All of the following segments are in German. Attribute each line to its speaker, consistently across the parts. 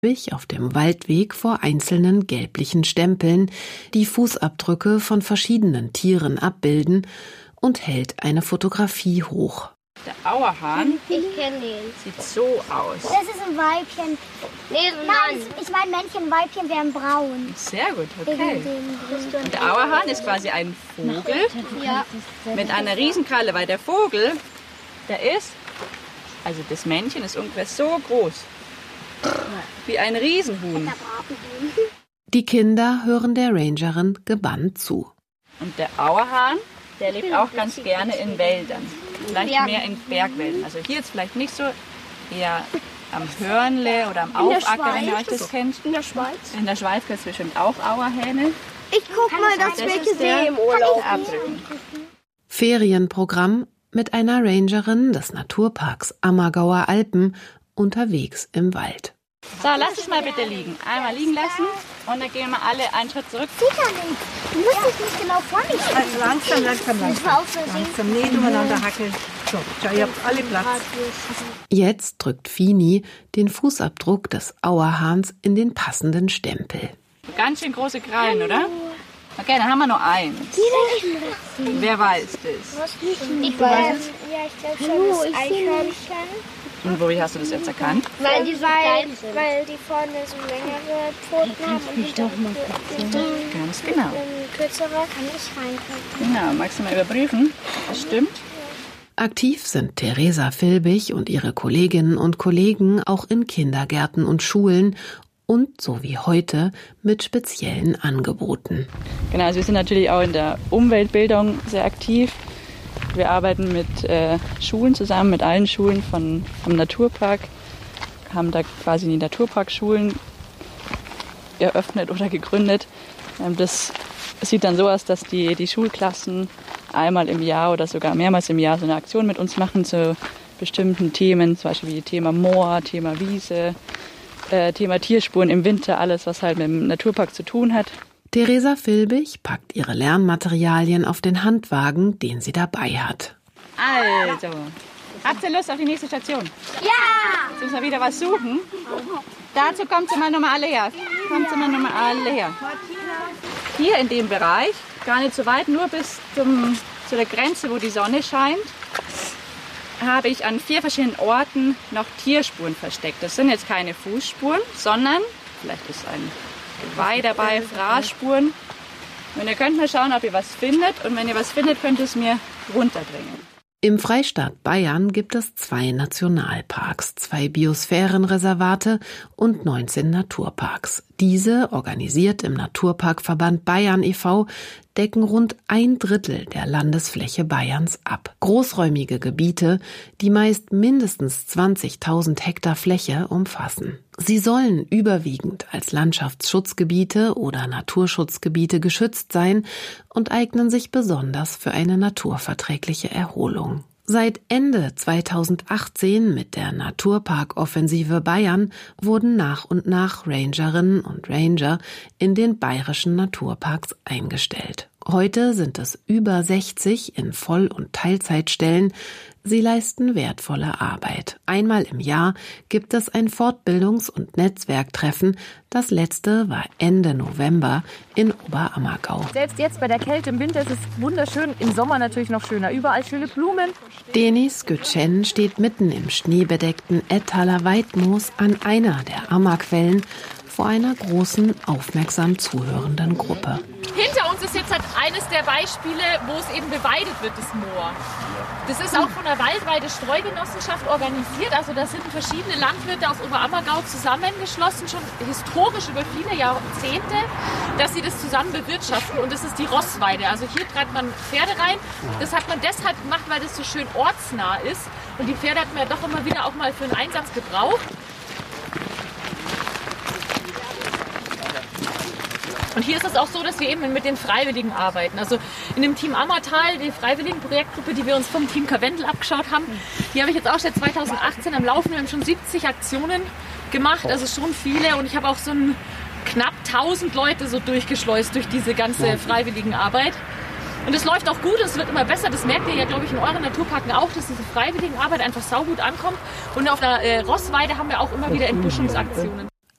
Speaker 1: auf dem Waldweg vor einzelnen gelblichen Stempeln, die Fußabdrücke von verschiedenen Tieren abbilden, und hält eine Fotografie hoch.
Speaker 2: Der Auerhahn,
Speaker 3: Ich kenne den.
Speaker 2: sieht so aus.
Speaker 4: Das ist ein Weibchen.
Speaker 3: Nee,
Speaker 4: Nein, ich meine Männchen, Weibchen wären braun.
Speaker 2: Sehr gut, okay. Und der Auerhahn ist quasi ein Vogel
Speaker 3: Ja.
Speaker 2: mit einer Riesenkralle, weil der Vogel, also das Männchen ist ungefähr so groß, wie ein Riesenhuhn.
Speaker 1: Die Kinder hören der Rangerin gebannt zu.
Speaker 2: Und der Auerhahn, der lebt auch ganz gerne in Wäldern, vielleicht mehr in Bergwäldern. Also hier jetzt vielleicht nicht so, eher am Hörnle oder am Aufacker, wenn ihr euch das kennt.
Speaker 3: In der Schweiz.
Speaker 2: In der Schweiz gibt es bestimmt auch Auerhähne.
Speaker 4: Ich guck mal, dass wir gesehen
Speaker 3: Im Urlaub.
Speaker 2: Abdrücken.
Speaker 1: Ferienprogramm mit einer Rangerin des Naturparks Ammergauer Alpen unterwegs im Wald.
Speaker 2: So, lass es mal bitte liegen. Einmal liegen lassen und dann gehen wir alle einen Schritt zurück.
Speaker 4: Du musst dich nicht genau vor mich stellen.
Speaker 5: Also langsam, nicht umeinander hackeln. So, schau, ihr habt alle Platz.
Speaker 1: Jetzt drückt Fini den Fußabdruck des Auerhahns in den passenden Stempel.
Speaker 2: Ganz schön große Krallen, oder? Okay, dann haben wir nur eins. Wer weiß das?
Speaker 3: Ich weiß.
Speaker 4: Ja, ich glaube schon, das Eichhörnchen.
Speaker 2: Und wo hast du das jetzt erkannt?
Speaker 3: Weil die so klein sind.
Speaker 4: Weil die vorne so längere Pfoten haben und die
Speaker 2: Ganz genau.
Speaker 4: kürzere kann ich reingucken.
Speaker 2: Genau, magst du mal überprüfen? Das stimmt.
Speaker 1: Aktiv sind Theresa Filbig und ihre Kolleginnen und Kollegen auch in Kindergärten und Schulen und, so wie heute, mit speziellen Angeboten.
Speaker 2: Genau, also wir sind natürlich auch in der Umweltbildung sehr aktiv. Wir arbeiten mit Schulen zusammen, mit allen Schulen vom Naturpark, haben da quasi die Naturparkschulen eröffnet oder gegründet. Das sieht dann so aus, dass die Schulklassen einmal im Jahr oder sogar mehrmals im Jahr so eine Aktion mit uns machen zu bestimmten Themen, zum Beispiel wie Thema Moor, Thema Wiese, Thema Tierspuren im Winter, alles, was halt mit dem Naturpark zu tun hat.
Speaker 1: Theresa Filbig packt ihre Lernmaterialien auf den Handwagen, den sie dabei hat.
Speaker 2: Also, habt ihr Lust auf die nächste Station?
Speaker 4: Ja!
Speaker 2: Jetzt müssen wir wieder was suchen. Dazu kommt sie mal nochmal alle her. Hier in dem Bereich, gar nicht so weit, nur bis zu der Grenze, wo die Sonne scheint, habe ich an 4 verschiedenen Orten noch Tierspuren versteckt. Das sind jetzt keine Fußspuren, sondern, vielleicht ist ein Geweih dabei, Fraßspuren. Und ihr könnt mal schauen, ob ihr was findet. Und wenn ihr was findet, könnt ihr es mir runterbringen.
Speaker 1: Im Freistaat Bayern gibt es 2 Nationalparks, 2 Biosphärenreservate und 19 Naturparks. Diese, organisiert im Naturparkverband Bayern e.V., decken rund 1/3 der Landesfläche Bayerns ab. Großräumige Gebiete, die meist mindestens 20.000 Hektar Fläche umfassen. Sie sollen überwiegend als Landschaftsschutzgebiete oder Naturschutzgebiete geschützt sein und eignen sich besonders für eine naturverträgliche Erholung. Seit Ende 2018 mit der Naturparkoffensive Bayern wurden nach und nach Rangerinnen und Ranger in den bayerischen Naturparks eingestellt. Heute sind es über 60 in Voll- und Teilzeitstellen. Sie leisten wertvolle Arbeit. Einmal im Jahr gibt es ein Fortbildungs- und Netzwerktreffen. Das letzte war Ende November in Oberammergau.
Speaker 6: Selbst jetzt bei der Kälte im Winter ist es wunderschön, im Sommer natürlich noch schöner. Überall schöne Blumen.
Speaker 1: Denis Götschen steht mitten im schneebedeckten Ettaler Weidmoos an einer der Ammerquellen vor einer großen, aufmerksam zuhörenden Gruppe.
Speaker 7: Hinter uns ist jetzt halt eines der Beispiele, wo es eben beweidet wird, das Moor. Das ist auch von der Waldweide-Streugenossenschaft organisiert. Also da sind verschiedene Landwirte aus Oberammergau zusammengeschlossen, schon historisch über viele Jahrzehnte, dass sie das zusammen bewirtschaften. Und das ist die Rossweide. Also hier treibt man Pferde rein. Das hat man deshalb gemacht, weil das so schön ortsnah ist. Und die Pferde hat man ja doch immer wieder auch mal für einen Einsatz gebraucht. Und hier ist es auch so, dass wir eben mit den Freiwilligen arbeiten. Also in dem Team Ammertal, die Freiwilligen-Projektgruppe, die wir uns vom Team Karwendel abgeschaut haben, die habe ich jetzt auch seit 2018 am Laufen. Wir haben schon 70 Aktionen gemacht, also schon viele. Und ich habe auch so knapp 1000 Leute so durchgeschleust durch diese ganze Freiwilligenarbeit. Und es läuft auch gut, es wird immer besser. Das merkt ihr ja, glaube ich, in euren Naturparken auch, dass diese Freiwilligenarbeit einfach saugut ankommt. Und auf der Rossweide haben wir auch immer wieder Entbuschungsaktionen.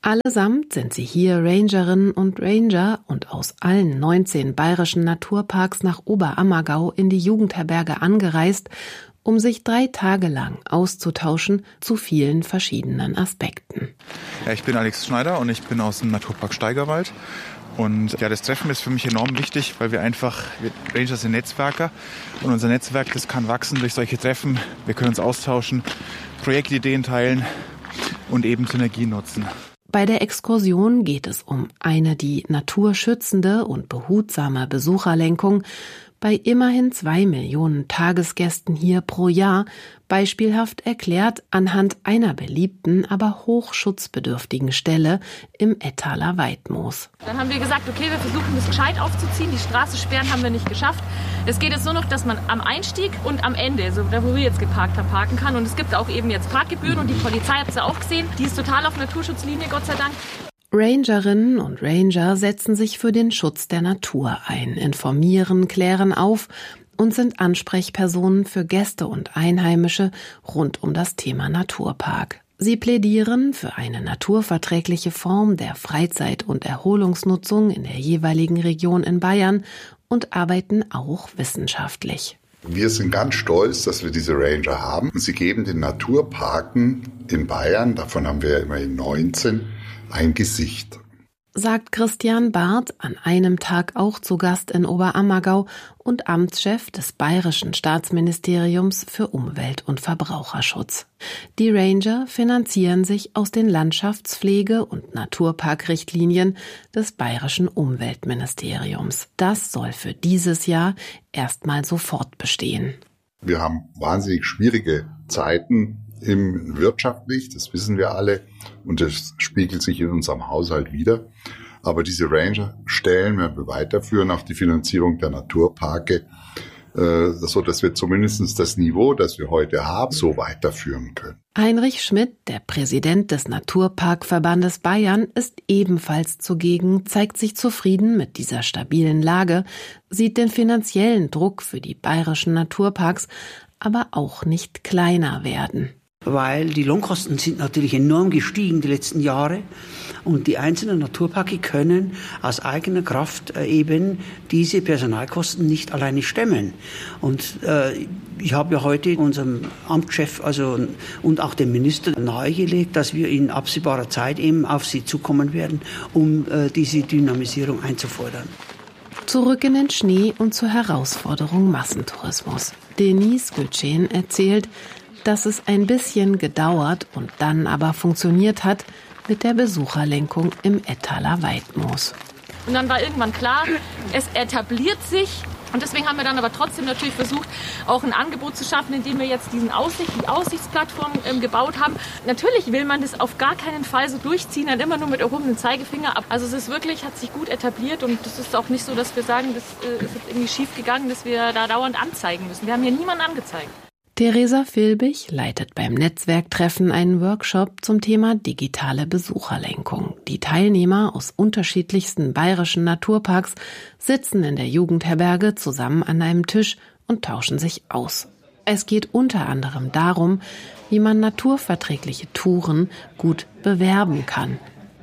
Speaker 1: Allesamt sind sie hier Rangerinnen und Ranger und aus allen 19 bayerischen Naturparks nach Oberammergau in die Jugendherberge angereist, um sich 3 Tage lang auszutauschen zu vielen verschiedenen Aspekten.
Speaker 8: Ja, ich bin Alex Schneider und ich bin aus dem Naturpark Steigerwald. Und ja, das Treffen ist für mich enorm wichtig, weil wir Ranger sind Netzwerker und unser Netzwerk, das kann wachsen durch solche Treffen. Wir können uns austauschen, Projektideen teilen und eben Synergien nutzen.
Speaker 1: Bei der Exkursion geht es um eine die Natur schützende und behutsame Besucherlenkung bei immerhin 2 Millionen Tagesgästen hier pro Jahr, beispielhaft erklärt anhand einer beliebten, aber hochschutzbedürftigen Stelle im Ettaler Weidmoos.
Speaker 7: Dann haben wir gesagt, okay, wir versuchen das gescheit aufzuziehen. Die Straße sperren haben wir nicht geschafft. Es geht jetzt nur noch, dass man am Einstieg und am Ende, so da wo wir jetzt geparkt haben, parken kann. Und es gibt auch eben jetzt Parkgebühren und die Polizei, habt ihr auch gesehen, die ist total auf Naturschutzlinie, Gott sei Dank.
Speaker 1: Rangerinnen und Ranger setzen sich für den Schutz der Natur ein, informieren, klären auf und sind Ansprechpersonen für Gäste und Einheimische rund um das Thema Naturpark. Sie plädieren für eine naturverträgliche Form der Freizeit- und Erholungsnutzung in der jeweiligen Region in Bayern und arbeiten auch wissenschaftlich.
Speaker 9: Wir sind ganz stolz, dass wir diese Ranger haben. Sie geben den Naturparken in Bayern, davon haben wir immerhin 19, ein Gesicht.
Speaker 1: Sagt Christian Barth, an einem Tag auch zu Gast in Oberammergau und Amtschef des Bayerischen Staatsministeriums für Umwelt- und Verbraucherschutz. Die Ranger finanzieren sich aus den Landschaftspflege- und Naturparkrichtlinien des Bayerischen Umweltministeriums. Das soll für dieses Jahr erstmal sofort bestehen.
Speaker 9: Wir haben wahnsinnig schwierige Zeiten wirtschaftlich, das wissen wir alle, und das spiegelt sich in unserem Haushalt wider. Aber diese Ranger stellen, wenn wir weiterführen, auch die Finanzierung der Naturparke, so dass wir zumindest das Niveau, das wir heute haben, so weiterführen können.
Speaker 1: Heinrich Schmidt, der Präsident des Naturparkverbandes Bayern, ist ebenfalls zugegen, zeigt sich zufrieden mit dieser stabilen Lage, sieht den finanziellen Druck für die bayerischen Naturparks aber auch nicht kleiner werden.
Speaker 10: Weil die Lohnkosten sind natürlich enorm gestiegen die letzten Jahre und die einzelnen Naturparke können aus eigener Kraft eben diese Personalkosten nicht alleine stemmen. Und ich habe ja heute unserem Amtschef und auch dem Minister nahegelegt, dass wir in absehbarer Zeit eben auf sie zukommen werden, um diese Dynamisierung einzufordern.
Speaker 1: Zurück in den Schnee und zur Herausforderung Massentourismus. Denise Gutschen erzählt, dass es ein bisschen gedauert und dann aber funktioniert hat mit der Besucherlenkung im Ettaler Weidmoos.
Speaker 7: Und dann war irgendwann klar, es etabliert sich. Und deswegen haben wir dann aber trotzdem natürlich versucht, auch ein Angebot zu schaffen, indem wir jetzt die Aussichtsplattform gebaut haben. Natürlich will man das auf gar keinen Fall so durchziehen, dann immer nur mit erhobenem Zeigefinger. Also es ist wirklich, hat sich gut etabliert und es ist auch nicht so, dass wir sagen, das ist jetzt irgendwie schief gegangen, dass wir da dauernd anzeigen müssen. Wir haben hier niemanden angezeigt.
Speaker 1: Theresa Filbig leitet beim Netzwerktreffen einen Workshop zum Thema digitale Besucherlenkung. Die Teilnehmer aus unterschiedlichsten bayerischen Naturparks sitzen in der Jugendherberge zusammen an einem Tisch und tauschen sich aus. Es geht unter anderem darum, wie man naturverträgliche Touren gut bewerben kann.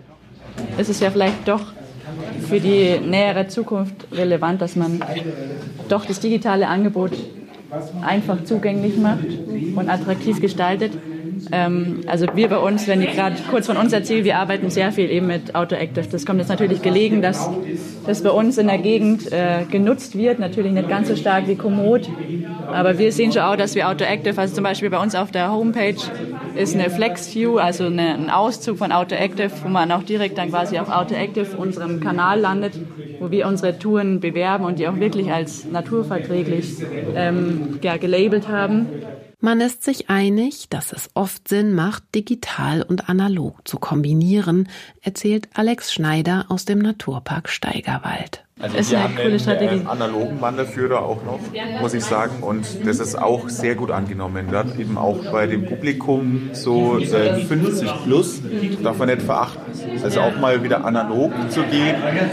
Speaker 2: Es ist ja vielleicht doch für die nähere Zukunft relevant, dass man doch das digitale Angebot einfach zugänglich macht und attraktiv gestaltet. Also wir bei uns, wenn ich gerade kurz von uns erzähle, wir arbeiten sehr viel eben mit AutoActive. Das kommt jetzt natürlich gelegen, dass das bei uns in der Gegend genutzt wird. Natürlich nicht ganz so stark wie Komoot, aber wir sehen schon auch, dass wir AutoActive, also zum Beispiel bei uns auf der Homepage ist eine FlexView, also ein Auszug von AutoActive, wo man auch direkt dann quasi auf AutoActive unserem Kanal landet, wo wir unsere Touren bewerben und die auch wirklich als naturverträglich gelabelt haben.
Speaker 1: Man ist sich einig, dass es oft Sinn macht, digital und analog zu kombinieren, erzählt Alex Schneider aus dem Naturpark Steigerwald.
Speaker 11: Also wir haben einen analogen Wanderführer auch noch, muss ich sagen, und das ist auch sehr gut angenommen. Gerade eben auch bei dem Publikum so 50 plus, darf man nicht verachten. Also auch mal wieder analog zu gehen.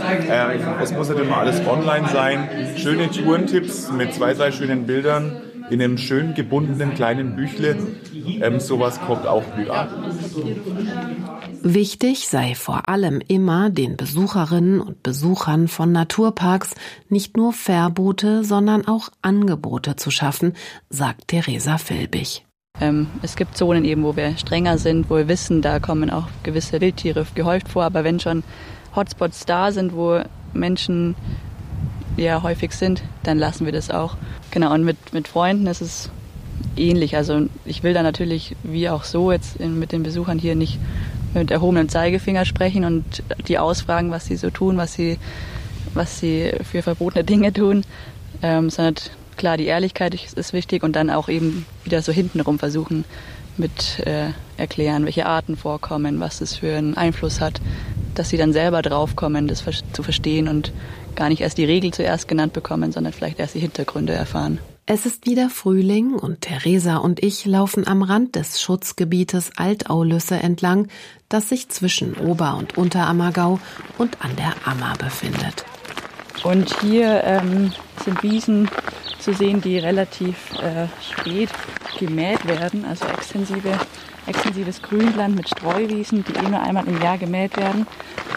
Speaker 11: Es muss nicht immer alles online sein. Schöne Tourentipps mit 2, 3 schönen Bildern in einem schön gebundenen kleinen Büchle. Sowas kommt auch gut an.
Speaker 1: Wichtig sei vor allem immer den Besucherinnen und Besuchern von Naturparks nicht nur Verbote, sondern auch Angebote zu schaffen, sagt Theresa Filbig.
Speaker 2: Es gibt Zonen eben, wo wir strenger sind, wo wir wissen, da kommen auch gewisse Wildtiere gehäuft vor. Aber wenn schon Hotspots da sind, wo Menschen ja häufig sind, dann lassen wir das auch. Genau, und mit Freunden ist es ähnlich. Also ich will da natürlich, wie auch so jetzt mit den Besuchern hier nicht mit erhobenem Zeigefinger sprechen und die ausfragen, was sie so tun, was sie für verbotene Dinge tun, sondern klar, die Ehrlichkeit ist wichtig und dann auch eben wieder so hintenrum versuchen mit erklären, welche Arten vorkommen, was das für einen Einfluss hat, dass sie dann selber draufkommen, das zu verstehen und gar nicht erst die Regel zuerst genannt bekommen, sondern vielleicht erst die Hintergründe erfahren.
Speaker 1: Es ist wieder Frühling und Theresa und ich laufen am Rand des Schutzgebietes Altaulüsse entlang, das sich zwischen Ober- und Unterammergau und an der Ammer befindet.
Speaker 2: Und hier sind Wiesen zu sehen, die relativ spät gemäht werden, also extensives Grünland mit Streuwiesen, die nur einmal im Jahr gemäht werden.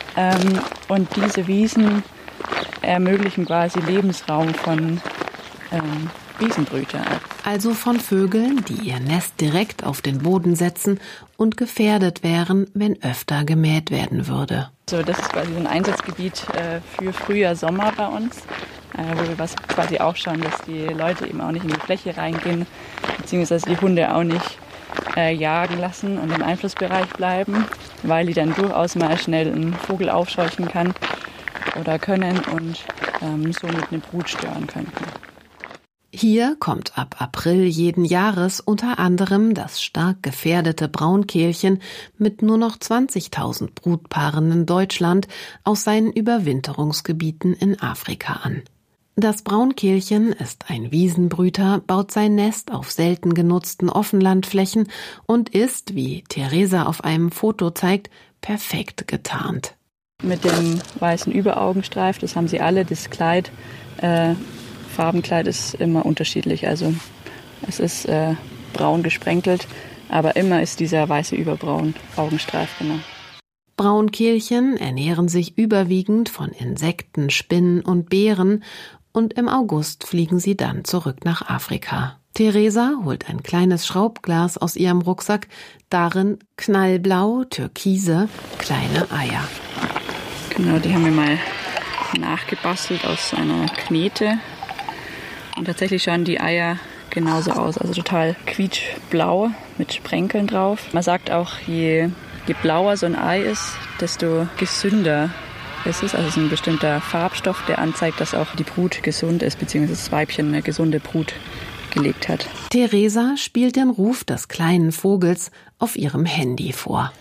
Speaker 2: Und diese Wiesen ermöglichen quasi Lebensraum von Wiesenbrütern.
Speaker 1: Also von Vögeln, die ihr Nest direkt auf den Boden setzen und gefährdet wären, wenn öfter gemäht werden würde.
Speaker 2: Also das ist quasi ein Einsatzgebiet für Frühjahr, Sommer bei uns, wo wir quasi auch schauen, dass die Leute eben auch nicht in die Fläche reingehen, beziehungsweise die Hunde auch nicht jagen lassen und im Einflussbereich bleiben, weil die dann durchaus mal schnell einen Vogel aufscheuchen kann oder können und somit eine Brut stören könnten.
Speaker 1: Hier kommt ab April jeden Jahres unter anderem das stark gefährdete Braunkehlchen mit nur noch 20.000 Brutpaaren in Deutschland aus seinen Überwinterungsgebieten in Afrika an. Das Braunkehlchen ist ein Wiesenbrüter, baut sein Nest auf selten genutzten Offenlandflächen und ist, wie Theresa auf einem Foto zeigt, perfekt getarnt.
Speaker 2: Mit dem weißen Überaugenstreif, das haben sie alle, das Kleid, Farbenkleid ist immer unterschiedlich, also es ist braun gesprenkelt, aber immer ist dieser weiße Überaugenstreif, genau.
Speaker 1: Braunkehlchen ernähren sich überwiegend von Insekten, Spinnen und Beeren und im August fliegen sie dann zurück nach Afrika. Theresa holt ein kleines Schraubglas aus ihrem Rucksack, darin knallblau, türkise, kleine Eier.
Speaker 2: Genau, die haben wir mal nachgebastelt aus einer Knete. Und tatsächlich schauen die Eier genauso aus, also total quietschblau mit Sprenkeln drauf. Man sagt auch, je blauer so ein Ei ist, desto gesünder ist es. Also es ist ein bestimmter Farbstoff, der anzeigt, dass auch die Brut gesund ist, beziehungsweise das Weibchen eine gesunde Brut gelegt hat.
Speaker 1: Theresa spielt den Ruf des kleinen Vogels auf ihrem Handy vor.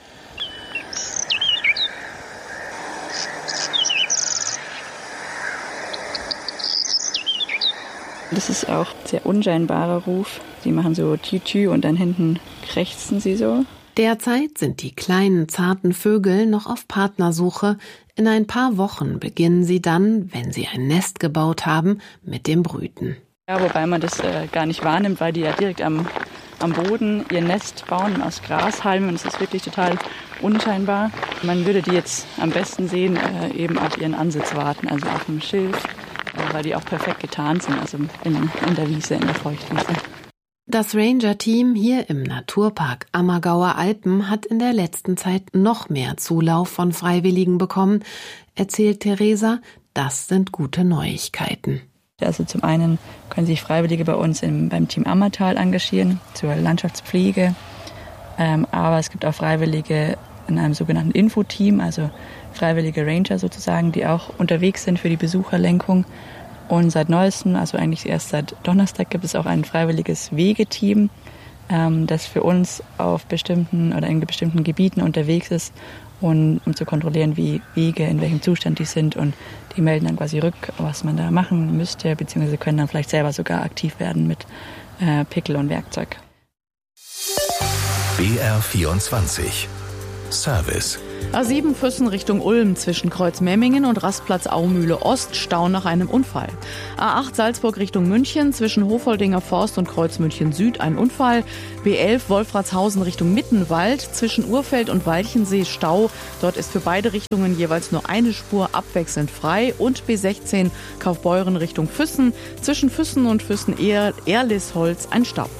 Speaker 2: Das ist auch ein sehr unscheinbarer Ruf. Die machen so Tü-Tü und dann hinten krächzen sie so.
Speaker 1: Derzeit sind die kleinen, zarten Vögel noch auf Partnersuche. In ein paar Wochen beginnen sie dann, wenn sie ein Nest gebaut haben, mit dem Brüten.
Speaker 2: Ja, wobei man das gar nicht wahrnimmt, weil die ja direkt am Boden ihr Nest bauen aus Grashalmen. Das ist wirklich total unscheinbar. Man würde die jetzt am besten sehen, eben auf ihren Ansitz warten, also auf dem Schilf, weil die auch perfekt getarnt sind, also in der Wiese, in der Feuchtwiese.
Speaker 1: Das Ranger-Team hier im Naturpark Ammergauer Alpen hat in der letzten Zeit noch mehr Zulauf von Freiwilligen bekommen, erzählt Theresa. Das sind gute Neuigkeiten.
Speaker 2: Also zum einen können sich Freiwillige bei uns beim Team Ammertal engagieren, zur Landschaftspflege. Aber es gibt auch Freiwillige in einem sogenannten Infoteam, also freiwillige Ranger sozusagen, die auch unterwegs sind für die Besucherlenkung. Und seit neuestem, also eigentlich erst seit Donnerstag, gibt es auch ein freiwilliges Wegeteam, das für uns auf bestimmten oder in bestimmten Gebieten unterwegs ist, um zu kontrollieren, wie Wege, in welchem Zustand die sind. Und die melden dann quasi rück, was man da machen müsste, beziehungsweise können dann vielleicht selber sogar aktiv werden mit Pickel und Werkzeug.
Speaker 12: BR24 Service A7 Füssen Richtung Ulm zwischen Kreuz Memmingen und Rastplatz Aumühle Ost, Stau nach einem Unfall. A8 Salzburg Richtung München zwischen Hofoldinger Forst und Kreuz München Süd ein Unfall. B11 Wolfratshausen Richtung Mittenwald zwischen Urfeld und Walchensee Stau. Dort ist für beide Richtungen jeweils nur eine Spur abwechselnd frei. Und B16 Kaufbeuren Richtung Füssen zwischen Füssen und Füssen-Erlisholz ein Stau.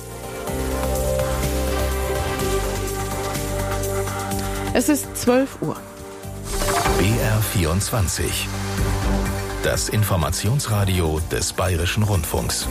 Speaker 12: Es ist 12 Uhr.
Speaker 13: BR24. Das Informationsradio des Bayerischen Rundfunks.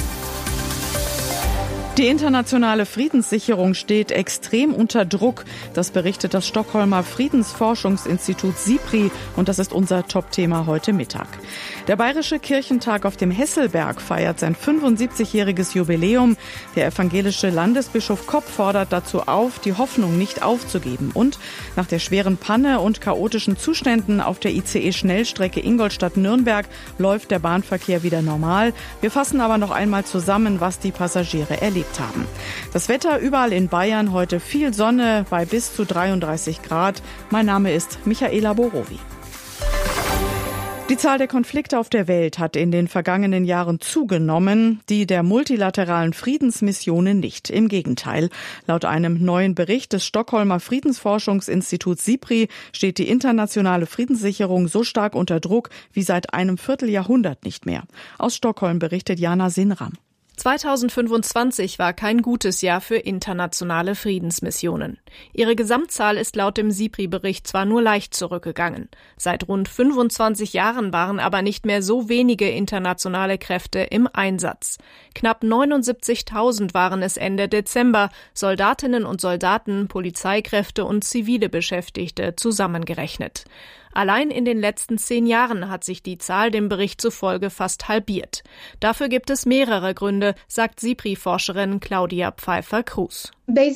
Speaker 12: Die internationale Friedenssicherung steht extrem unter Druck. Das berichtet das Stockholmer Friedensforschungsinstitut SIPRI und das ist unser Top-Thema heute Mittag. Der Bayerische Kirchentag auf dem Hesselberg feiert sein 75-jähriges Jubiläum. Der evangelische Landesbischof Kopp fordert dazu auf, die Hoffnung nicht aufzugeben. Und nach der schweren Panne und chaotischen Zuständen auf der ICE-Schnellstrecke Ingolstadt-Nürnberg läuft der Bahnverkehr wieder normal. Wir fassen aber noch einmal zusammen, was die Passagiere erlebt haben. Das Wetter überall in Bayern, heute viel Sonne bei bis zu 33 Grad. Mein Name ist Michaela Borowi. Die Zahl der Konflikte auf der Welt hat in den vergangenen Jahren zugenommen, die der multilateralen Friedensmissionen nicht. Im Gegenteil. Laut einem neuen Bericht des Stockholmer Friedensforschungsinstituts SIPRI steht die internationale Friedenssicherung so stark unter Druck wie seit einem Vierteljahrhundert nicht mehr. Aus Stockholm berichtet Jana Sinram.
Speaker 14: 2025 war kein gutes Jahr für internationale Friedensmissionen. Ihre Gesamtzahl ist laut dem SIPRI-Bericht zwar nur leicht zurückgegangen. Seit rund 25 Jahren waren aber nicht mehr so wenige internationale Kräfte im Einsatz. Knapp 79.000 waren es Ende Dezember, Soldatinnen und Soldaten, Polizeikräfte und zivile Beschäftigte zusammengerechnet. Allein in den letzten 10 Jahren hat sich die Zahl dem Bericht zufolge fast halbiert. Dafür gibt es mehrere Gründe, sagt SIPRI-Forscherin Claudia Pfeiffer-Kruse.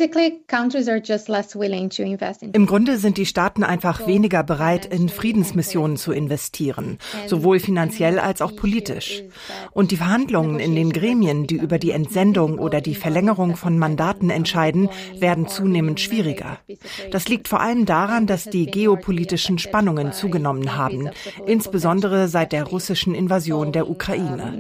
Speaker 15: Im Grunde sind die Staaten einfach weniger bereit, in Friedensmissionen zu investieren, sowohl finanziell als auch politisch. Und die Verhandlungen in den Gremien, die über die Entsendung oder die Verlängerung von Mandaten entscheiden, werden zunehmend schwieriger. Das liegt vor allem daran, dass die geopolitischen Spannungen zugenommen haben, insbesondere seit der russischen Invasion der Ukraine.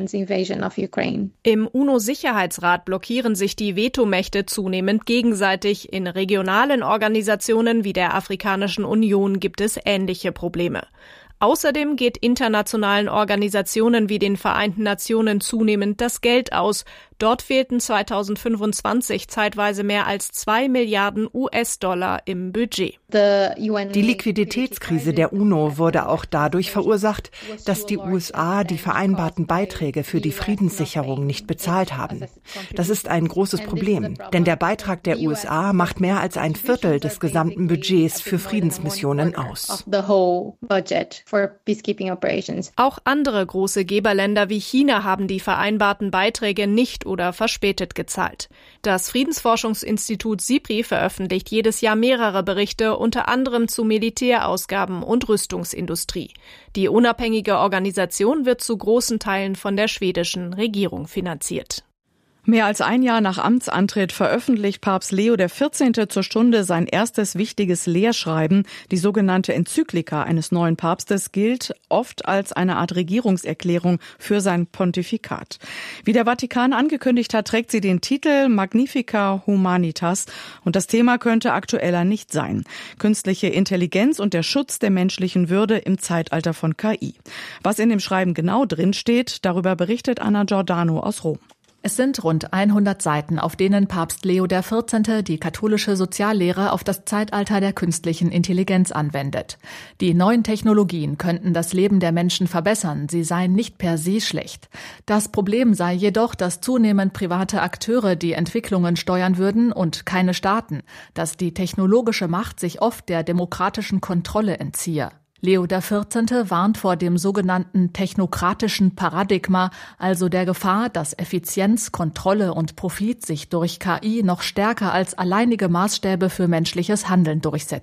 Speaker 14: Im UNO-Sicherheitsrat blockieren sich die Vetomächte zunehmend gegenseitig. In regionalen Organisationen wie der Afrikanischen Union gibt es ähnliche Probleme. Außerdem geht internationalen Organisationen wie den Vereinten Nationen zunehmend das Geld aus. Dort fehlten 2025 zeitweise mehr als 2 Milliarden US-Dollar im Budget.
Speaker 15: Die Liquiditätskrise der UNO wurde auch dadurch verursacht, dass die USA die vereinbarten Beiträge für die Friedenssicherung nicht bezahlt haben. Das ist ein großes Problem, denn der Beitrag der USA macht mehr als ein Viertel des gesamten Budgets für Friedensmissionen aus.
Speaker 14: Auch andere große Geberländer wie China haben die vereinbarten Beiträge nicht oder verspätet gezahlt. Das Friedensforschungsinstitut SIPRI veröffentlicht jedes Jahr mehrere Berichte, unter anderem zu Militärausgaben und Rüstungsindustrie. Die unabhängige Organisation wird zu großen Teilen von der schwedischen Regierung finanziert.
Speaker 12: Mehr als ein Jahr nach Amtsantritt veröffentlicht Papst Leo XIV. Zur Stunde sein erstes wichtiges Lehrschreiben. Die sogenannte Enzyklika eines neuen Papstes gilt oft als eine Art Regierungserklärung für sein Pontifikat. Wie der Vatikan angekündigt hat, trägt sie den Titel Magnifica Humanitas und das Thema könnte aktueller nicht sein. Künstliche Intelligenz und der Schutz der menschlichen Würde im Zeitalter von KI. Was in dem Schreiben genau drinsteht, darüber berichtet Anna Giordano aus Rom.
Speaker 16: Es sind rund 100 Seiten, auf denen Papst Leo XIV. Die katholische Soziallehre auf das Zeitalter der künstlichen Intelligenz anwendet. Die neuen Technologien könnten das Leben der Menschen verbessern, sie seien nicht per se schlecht. Das Problem sei jedoch, dass zunehmend private Akteure die Entwicklungen steuern würden und keine Staaten, dass die technologische Macht sich oft der demokratischen Kontrolle entziehe. Leo XIV. Warnt vor dem sogenannten technokratischen Paradigma, also der Gefahr, dass Effizienz, Kontrolle und Profit sich durch KI noch stärker als alleinige Maßstäbe für menschliches Handeln durchsetzen.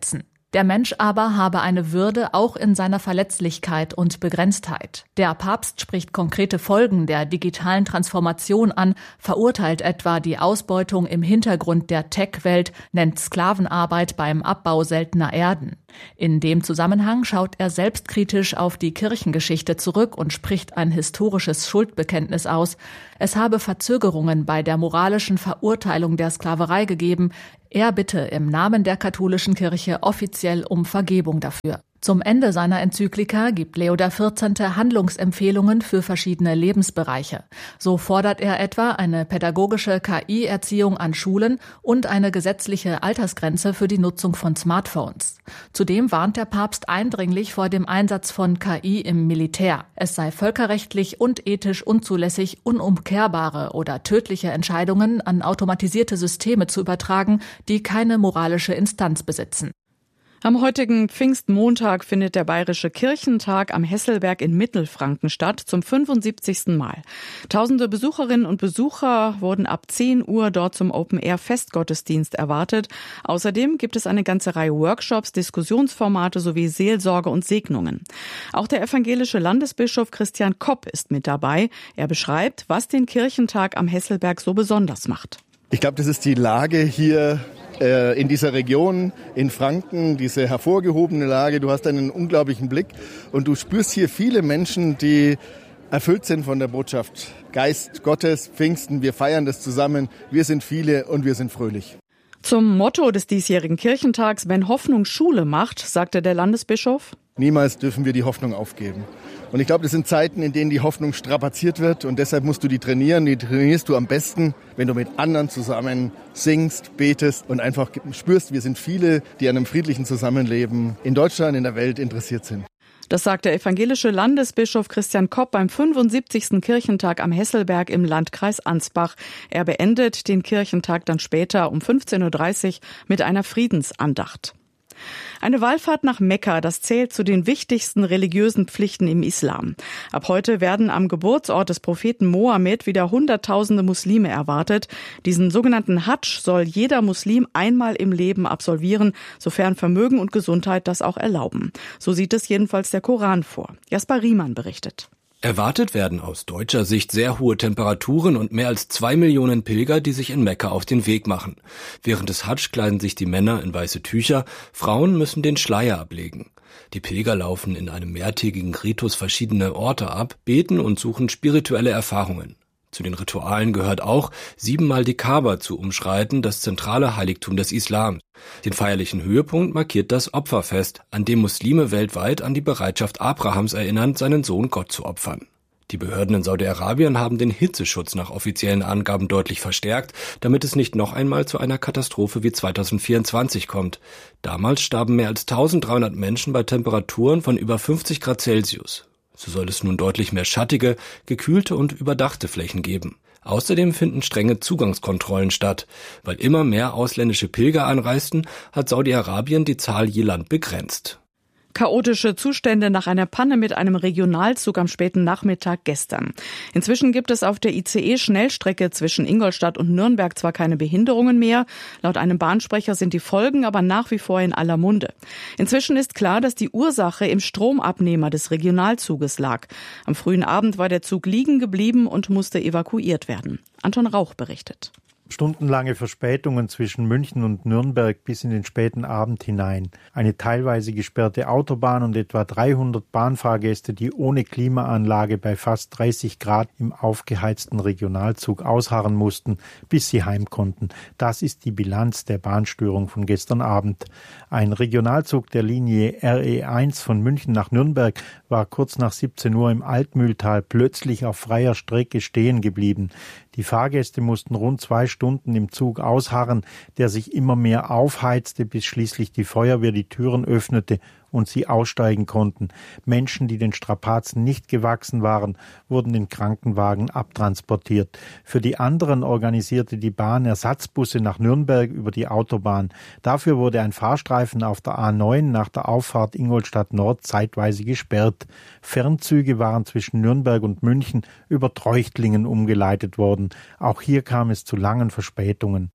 Speaker 16: Der Mensch aber habe eine Würde auch in seiner Verletzlichkeit und Begrenztheit. Der Papst spricht konkrete Folgen der digitalen Transformation an, verurteilt etwa die Ausbeutung im Hintergrund der Tech-Welt, nennt Sklavenarbeit beim Abbau seltener Erden. In dem Zusammenhang schaut er selbstkritisch auf die Kirchengeschichte zurück und spricht ein historisches Schuldbekenntnis aus. Es habe Verzögerungen bei der moralischen Verurteilung der Sklaverei gegeben. Er bitte im Namen der katholischen Kirche offiziell um Vergebung dafür. Zum Ende seiner Enzyklika gibt Leo XIV. Handlungsempfehlungen für verschiedene Lebensbereiche. So fordert er etwa eine pädagogische KI-Erziehung an Schulen und eine gesetzliche Altersgrenze für die Nutzung von Smartphones. Zudem warnt der Papst eindringlich vor dem Einsatz von KI im Militär. Es sei völkerrechtlich und ethisch unzulässig, unumkehrbare oder tödliche Entscheidungen an automatisierte Systeme zu übertragen, die keine moralische Instanz besitzen.
Speaker 12: Am heutigen Pfingstmontag findet der Bayerische Kirchentag am Hesselberg in Mittelfranken statt, zum 75. Mal. Tausende Besucherinnen und Besucher wurden ab 10 Uhr dort zum Open-Air-Festgottesdienst erwartet. Außerdem gibt es eine ganze Reihe Workshops, Diskussionsformate sowie Seelsorge und Segnungen. Auch der evangelische Landesbischof Christian Kopp ist mit dabei. Er beschreibt, was den Kirchentag am Hesselberg so besonders macht.
Speaker 17: Ich glaube, das ist die Lage hier in dieser Region in Franken, diese hervorgehobene Lage. Du hast einen unglaublichen Blick und du spürst hier viele Menschen, die erfüllt sind von der Botschaft. Geist Gottes, Pfingsten, wir feiern das zusammen. Wir sind viele und wir sind fröhlich.
Speaker 12: Zum Motto des diesjährigen Kirchentags, wenn Hoffnung Schule macht, sagte der Landesbischof:
Speaker 17: Niemals dürfen wir die Hoffnung aufgeben. Und ich glaube, das sind Zeiten, in denen die Hoffnung strapaziert wird und deshalb musst du die trainieren. Die trainierst du am besten, wenn du mit anderen zusammen singst, betest und einfach spürst, wir sind viele, die an einem friedlichen Zusammenleben in Deutschland, in der Welt interessiert sind.
Speaker 12: Das sagt der evangelische Landesbischof Christian Kopp beim 75. Kirchentag am Hesselberg im Landkreis Ansbach. Er beendet den Kirchentag dann später um 15.30 Uhr mit einer Friedensandacht. Eine Wallfahrt nach Mekka, das zählt zu den wichtigsten religiösen Pflichten im Islam. Ab heute werden am Geburtsort des Propheten Mohammed wieder Hunderttausende Muslime erwartet. Diesen sogenannten Hadsch soll jeder Muslim einmal im Leben absolvieren, sofern Vermögen und Gesundheit das auch erlauben. So sieht es jedenfalls der Koran vor. Jasper Riemann berichtet.
Speaker 18: Erwartet werden aus deutscher Sicht sehr hohe Temperaturen und mehr als 2 Millionen Pilger, die sich in Mekka auf den Weg machen. Während des Hadsch kleiden sich die Männer in weiße Tücher, Frauen müssen den Schleier ablegen. Die Pilger laufen in einem mehrtägigen Ritus verschiedene Orte ab, beten und suchen spirituelle Erfahrungen. Zu den Ritualen gehört auch, 7-mal die Kaaba zu umschreiten, das zentrale Heiligtum des Islam. Den feierlichen Höhepunkt markiert das Opferfest, an dem Muslime weltweit an die Bereitschaft Abrahams erinnern, seinen Sohn Gott zu opfern. Die Behörden in Saudi-Arabien haben den Hitzeschutz nach offiziellen Angaben deutlich verstärkt, damit es nicht noch einmal zu einer Katastrophe wie 2024 kommt. Damals starben mehr als 1300 Menschen bei Temperaturen von über 50 Grad Celsius. So soll es nun deutlich mehr schattige, gekühlte und überdachte Flächen geben. Außerdem finden strenge Zugangskontrollen statt. Weil immer mehr ausländische Pilger anreisten, hat Saudi-Arabien die Zahl je Land begrenzt.
Speaker 12: Chaotische Zustände nach einer Panne mit einem Regionalzug am späten Nachmittag gestern. Inzwischen gibt es auf der ICE-Schnellstrecke zwischen Ingolstadt und Nürnberg zwar keine Behinderungen mehr. Laut einem Bahnsprecher sind die Folgen aber nach wie vor in aller Munde. Inzwischen ist klar, dass die Ursache im Stromabnehmer des Regionalzuges lag. Am frühen Abend war der Zug liegen geblieben und musste evakuiert werden. Anton Rauch berichtet.
Speaker 19: Stundenlange Verspätungen zwischen München und Nürnberg bis in den späten Abend hinein. Eine teilweise gesperrte Autobahn und etwa 300 Bahnfahrgäste, die ohne Klimaanlage bei fast 30 Grad im aufgeheizten Regionalzug ausharren mussten, bis sie heim konnten. Das ist die Bilanz der Bahnstörung von gestern Abend. Ein Regionalzug der Linie RE1 von München nach Nürnberg war kurz nach 17 Uhr im Altmühltal plötzlich auf freier Strecke stehen geblieben. Die Fahrgäste mussten rund 2 Stunden im Zug ausharren, der sich immer mehr aufheizte, bis schließlich die Feuerwehr die Türen öffnete und sie aussteigen konnten. Menschen, die den Strapazen nicht gewachsen waren, wurden in Krankenwagen abtransportiert. Für die anderen organisierte die Bahn Ersatzbusse nach Nürnberg über die Autobahn. Dafür wurde ein Fahrstreifen auf der A9 nach der Auffahrt Ingolstadt Nord zeitweise gesperrt. Fernzüge waren zwischen Nürnberg und München über Treuchtlingen umgeleitet worden. Auch hier kam es zu langen Verspätungen.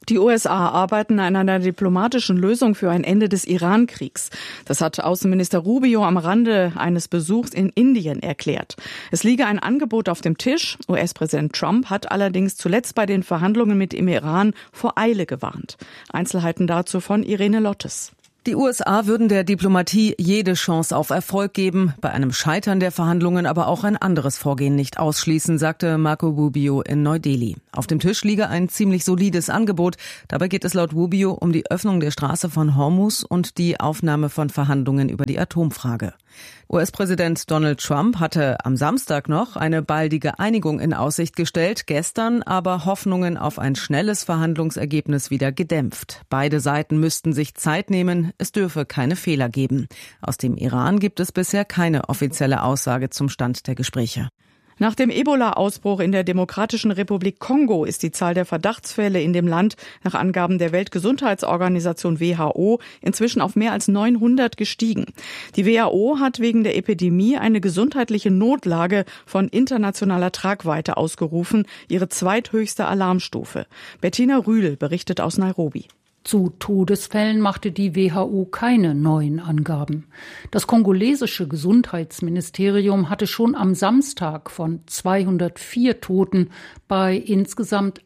Speaker 12: Die USA arbeiten an einer diplomatischen Lösung für ein Ende des Iran-Kriegs. Das hat Außenminister Rubio am Rande eines Besuchs in Indien erklärt. Es liege ein Angebot auf dem Tisch. US-Präsident Trump hat allerdings zuletzt bei den Verhandlungen mit dem Iran vor Eile gewarnt. Einzelheiten dazu von Irene Lottes.
Speaker 20: Die USA würden der Diplomatie jede Chance auf Erfolg geben, bei einem Scheitern der Verhandlungen aber auch ein anderes Vorgehen nicht ausschließen, sagte Marco Rubio in Neu-Delhi. Auf dem Tisch liege ein ziemlich solides Angebot. Dabei geht es laut Rubio um die Öffnung der Straße von Hormuz und die Aufnahme von Verhandlungen über die Atomfrage. US-Präsident Donald Trump hatte am Samstag noch eine baldige Einigung in Aussicht gestellt, gestern aber Hoffnungen auf ein schnelles Verhandlungsergebnis wieder gedämpft. Beide Seiten müssten sich Zeit nehmen, es dürfe keine Fehler geben. Aus dem Iran gibt es bisher keine offizielle Aussage zum Stand der Gespräche.
Speaker 12: Nach dem Ebola-Ausbruch in der Demokratischen Republik Kongo ist die Zahl der Verdachtsfälle in dem Land nach Angaben der Weltgesundheitsorganisation WHO inzwischen auf mehr als 900 gestiegen. Die WHO hat wegen der Epidemie eine gesundheitliche Notlage von internationaler Tragweite ausgerufen, ihre zweithöchste Alarmstufe. Bettina Rühl berichtet aus Nairobi.
Speaker 21: Zu Todesfällen machte die WHO keine neuen Angaben. Das kongolesische Gesundheitsministerium hatte schon am Samstag von 204 Toten bei insgesamt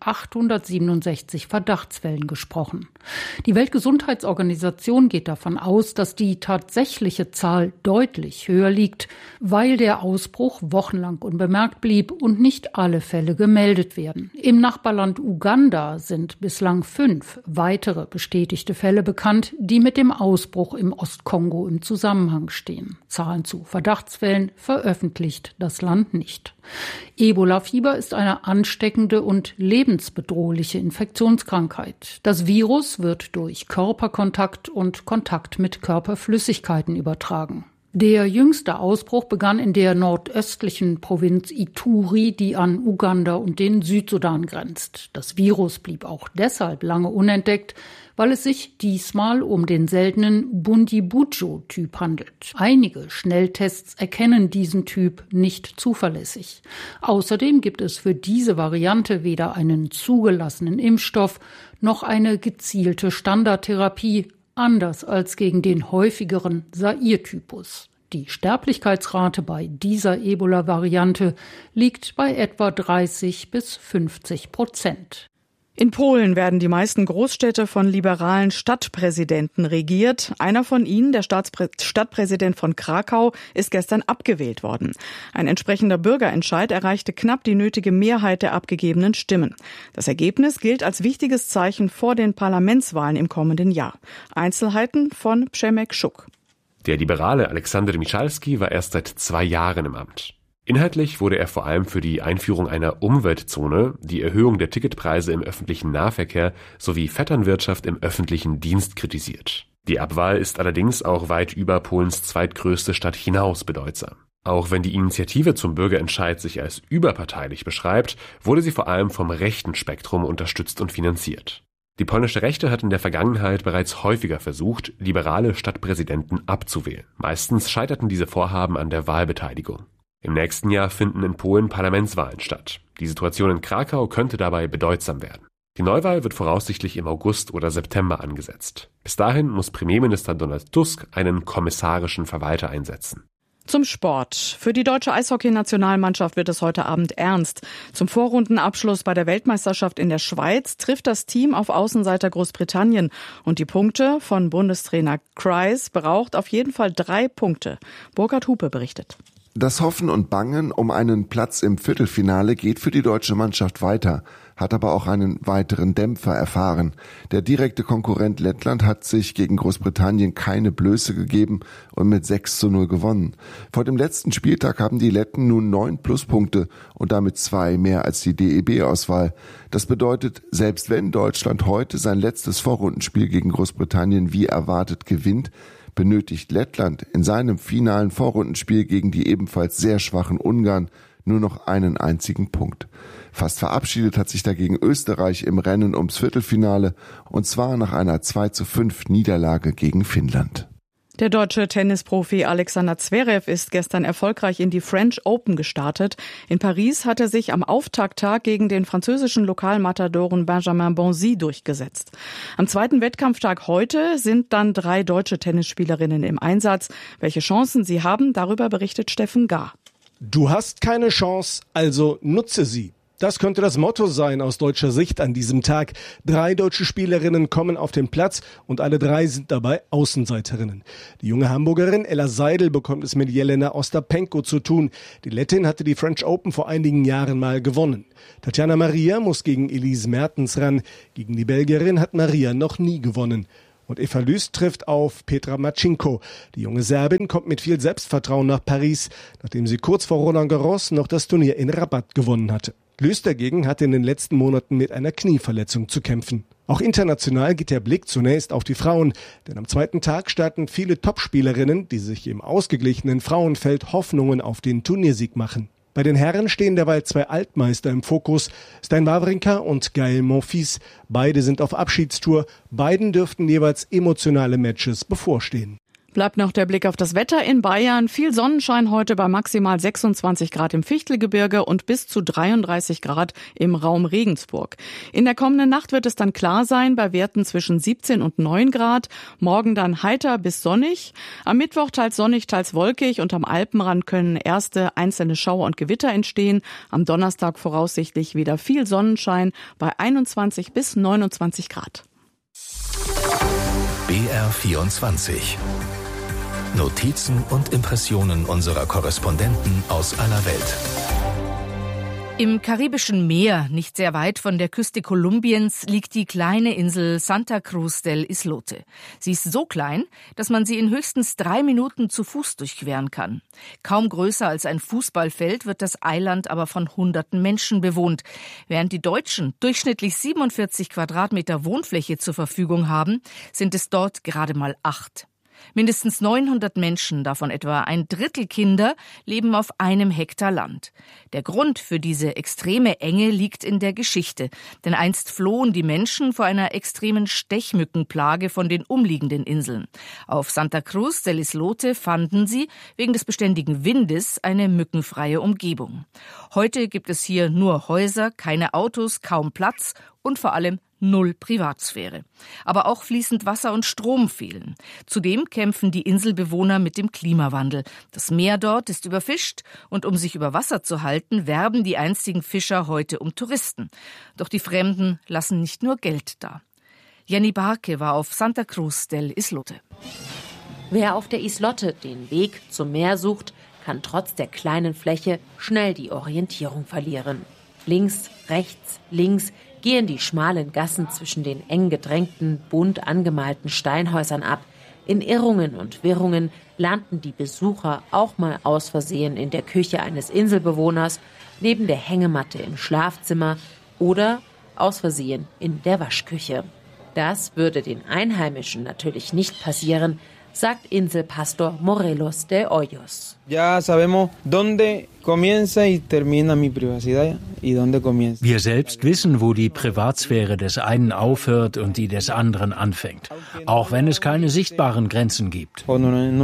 Speaker 21: 867 Verdachtsfällen gesprochen. Die Weltgesundheitsorganisation geht davon aus, dass die tatsächliche Zahl deutlich höher liegt, weil der Ausbruch wochenlang unbemerkt blieb und nicht alle Fälle gemeldet werden. Im Nachbarland Uganda sind bislang 5 weitere bestätigte Fälle bekannt, die mit dem Ausbruch im Ostkongo im Zusammenhang stehen. Zahlen zu Verdachtsfällen veröffentlicht das Land nicht. Ebola-Fieber ist eine ansteckende und lebensbedrohliche Infektionskrankheit. Das Virus wird durch Körperkontakt und Kontakt mit Körperflüssigkeiten übertragen. Der jüngste Ausbruch begann in der nordöstlichen Provinz Ituri, die an Uganda und den Südsudan grenzt. Das Virus blieb auch deshalb lange unentdeckt, weil es sich diesmal um den seltenen Bundibujo-Typ handelt. Einige Schnelltests erkennen diesen Typ nicht zuverlässig. Außerdem gibt es für diese Variante weder einen zugelassenen Impfstoff noch eine gezielte Standardtherapie, anders als gegen den häufigeren Zaire-Typus. Die Sterblichkeitsrate bei dieser Ebola-Variante liegt bei etwa 30-50%.
Speaker 12: In Polen werden die meisten Großstädte von liberalen Stadtpräsidenten regiert. Einer von ihnen, der Stadtpräsident von Krakau, ist gestern abgewählt worden. Ein entsprechender Bürgerentscheid erreichte knapp die nötige Mehrheit der abgegebenen Stimmen. Das Ergebnis gilt als wichtiges Zeichen vor den Parlamentswahlen im kommenden Jahr. Einzelheiten von Przemek Szuk.
Speaker 22: Der Liberale Aleksander Michalski war erst seit 2 Jahren im Amt. Inhaltlich wurde er vor allem für die Einführung einer Umweltzone, die Erhöhung der Ticketpreise im öffentlichen Nahverkehr sowie Vetternwirtschaft im öffentlichen Dienst kritisiert. Die Abwahl ist allerdings auch weit über Polens zweitgrößte Stadt hinaus bedeutsam. Auch wenn die Initiative zum Bürgerentscheid sich als überparteilich beschreibt, wurde sie vor allem vom rechten Spektrum unterstützt und finanziert. Die polnische Rechte hat in der Vergangenheit bereits häufiger versucht, liberale Stadtpräsidenten abzuwählen. Meistens scheiterten diese Vorhaben an der Wahlbeteiligung. Im nächsten Jahr finden in Polen Parlamentswahlen statt. Die Situation in Krakau könnte dabei bedeutsam werden. Die Neuwahl wird voraussichtlich im August oder September angesetzt. Bis dahin muss Premierminister Donald Tusk einen kommissarischen Verwalter einsetzen.
Speaker 12: Zum Sport. Für die deutsche Eishockey-Nationalmannschaft wird es heute Abend ernst. Zum Vorrundenabschluss bei der Weltmeisterschaft in der Schweiz trifft das Team auf Außenseiter Großbritannien. Und die Punkte von Bundestrainer Kreis braucht auf jeden Fall 3 Punkte. Burkhard Hupe berichtet.
Speaker 23: Das Hoffen und Bangen um einen Platz im Viertelfinale geht für die deutsche Mannschaft weiter, hat aber auch einen weiteren Dämpfer erfahren. Der direkte Konkurrent Lettland hat sich gegen Großbritannien keine Blöße gegeben und mit 6:0 gewonnen. Vor dem letzten Spieltag haben die Letten nun 9 Pluspunkte und damit 2 mehr als die DEB-Auswahl. Das bedeutet, selbst wenn Deutschland heute sein letztes Vorrundenspiel gegen Großbritannien wie erwartet gewinnt, benötigt Lettland in seinem finalen Vorrundenspiel gegen die ebenfalls sehr schwachen Ungarn nur noch einen einzigen Punkt. Fast verabschiedet hat sich dagegen Österreich im Rennen ums Viertelfinale, und zwar nach einer 2:5 Niederlage gegen Finnland.
Speaker 12: Der deutsche Tennisprofi Alexander Zverev ist gestern erfolgreich in die French Open gestartet. In Paris hat er sich am Auftakttag gegen den französischen Lokalmatadoren Benjamin Bonzi durchgesetzt. Am zweiten Wettkampftag heute sind dann 3 deutsche Tennisspielerinnen im Einsatz. Welche Chancen sie haben, darüber berichtet Steffen Gahr.
Speaker 3: Du hast keine Chance, also nutze sie. Das könnte das Motto sein aus deutscher Sicht an diesem Tag. 3 deutsche Spielerinnen kommen auf den Platz und alle 3 sind dabei Außenseiterinnen. Die junge Hamburgerin Ella Seidel bekommt es mit Jelena Ostapenko zu tun. Die Lettin hatte die French Open vor einigen Jahren mal gewonnen. Tatjana Maria muss gegen Elise Mertens ran. Gegen die Belgierin hat Maria noch nie gewonnen. Und Eva Lüß trifft auf Petra Marcinko. Die junge Serbin kommt mit viel Selbstvertrauen nach Paris, nachdem sie kurz vor Roland Garros noch das Turnier in Rabat gewonnen hatte. Lüß dagegen hatte in den letzten Monaten mit einer Knieverletzung zu kämpfen. Auch international geht der Blick zunächst auf die Frauen, denn am zweiten Tag starten viele Topspielerinnen, die sich im ausgeglichenen Frauenfeld Hoffnungen auf den Turniersieg machen. Bei den Herren stehen derweil 2 Altmeister im Fokus, Stein Wawrinka und Gaël Monfils. Beide sind auf Abschiedstour, beiden dürften jeweils emotionale Matches bevorstehen.
Speaker 12: Bleibt noch der Blick auf das Wetter in Bayern. Viel Sonnenschein heute bei maximal 26 Grad im Fichtelgebirge und bis zu 33 Grad im Raum Regensburg. In der kommenden Nacht wird es dann klar sein, bei Werten zwischen 17 und 9 Grad. Morgen dann heiter bis sonnig. Am Mittwoch teils sonnig, teils wolkig und am Alpenrand können erste einzelne Schauer und Gewitter entstehen. Am Donnerstag voraussichtlich wieder viel Sonnenschein bei 21 bis 29 Grad.
Speaker 13: BR24 Notizen und Impressionen unserer Korrespondenten aus aller Welt.
Speaker 4: Im Karibischen Meer, nicht sehr weit von der Küste Kolumbiens, liegt die kleine Insel Santa Cruz del Islote. Sie ist so klein, dass man sie in höchstens 3 Minuten zu Fuß durchqueren kann. Kaum größer als ein Fußballfeld wird das Eiland aber von hunderten Menschen bewohnt. Während die Deutschen durchschnittlich 47 Quadratmeter Wohnfläche zur Verfügung haben, sind es dort gerade mal 8. Mindestens 900 Menschen, davon etwa 1/3 Kinder, leben auf 1 Hektar Land. Der Grund für diese extreme Enge liegt in der Geschichte, denn einst flohen die Menschen vor einer extremen Stechmückenplage von den umliegenden Inseln. Auf Santa Cruz del Islote fanden sie wegen des beständigen Windes eine mückenfreie Umgebung. Heute gibt es hier nur Häuser, keine Autos, kaum Platz und vor allem 0 Privatsphäre. Aber auch fließend Wasser und Strom fehlen. Zudem kämpfen die Inselbewohner mit dem Klimawandel. Das Meer dort ist überfischt und um sich über Wasser zu halten, werben die einstigen Fischer heute um Touristen. Doch die Fremden lassen nicht nur Geld da. Jenny Barke war auf Santa Cruz del Islote.
Speaker 1: Wer auf der Islote den Weg zum Meer sucht, kann trotz der kleinen Fläche schnell die Orientierung verlieren. Links, rechts, links gehen die schmalen Gassen zwischen den eng gedrängten, bunt angemalten Steinhäusern ab. In Irrungen und Wirrungen landen die Besucher auch mal aus Versehen in der Küche eines Inselbewohners, neben der Hängematte im Schlafzimmer oder aus Versehen in der Waschküche. Das würde den Einheimischen natürlich nicht passieren, sagt Inselpastor Morelos de Hoyos.
Speaker 5: Wir selbst wissen, wo die Privatsphäre des einen aufhört und die des anderen anfängt, auch wenn es keine sichtbaren Grenzen gibt.
Speaker 1: Zum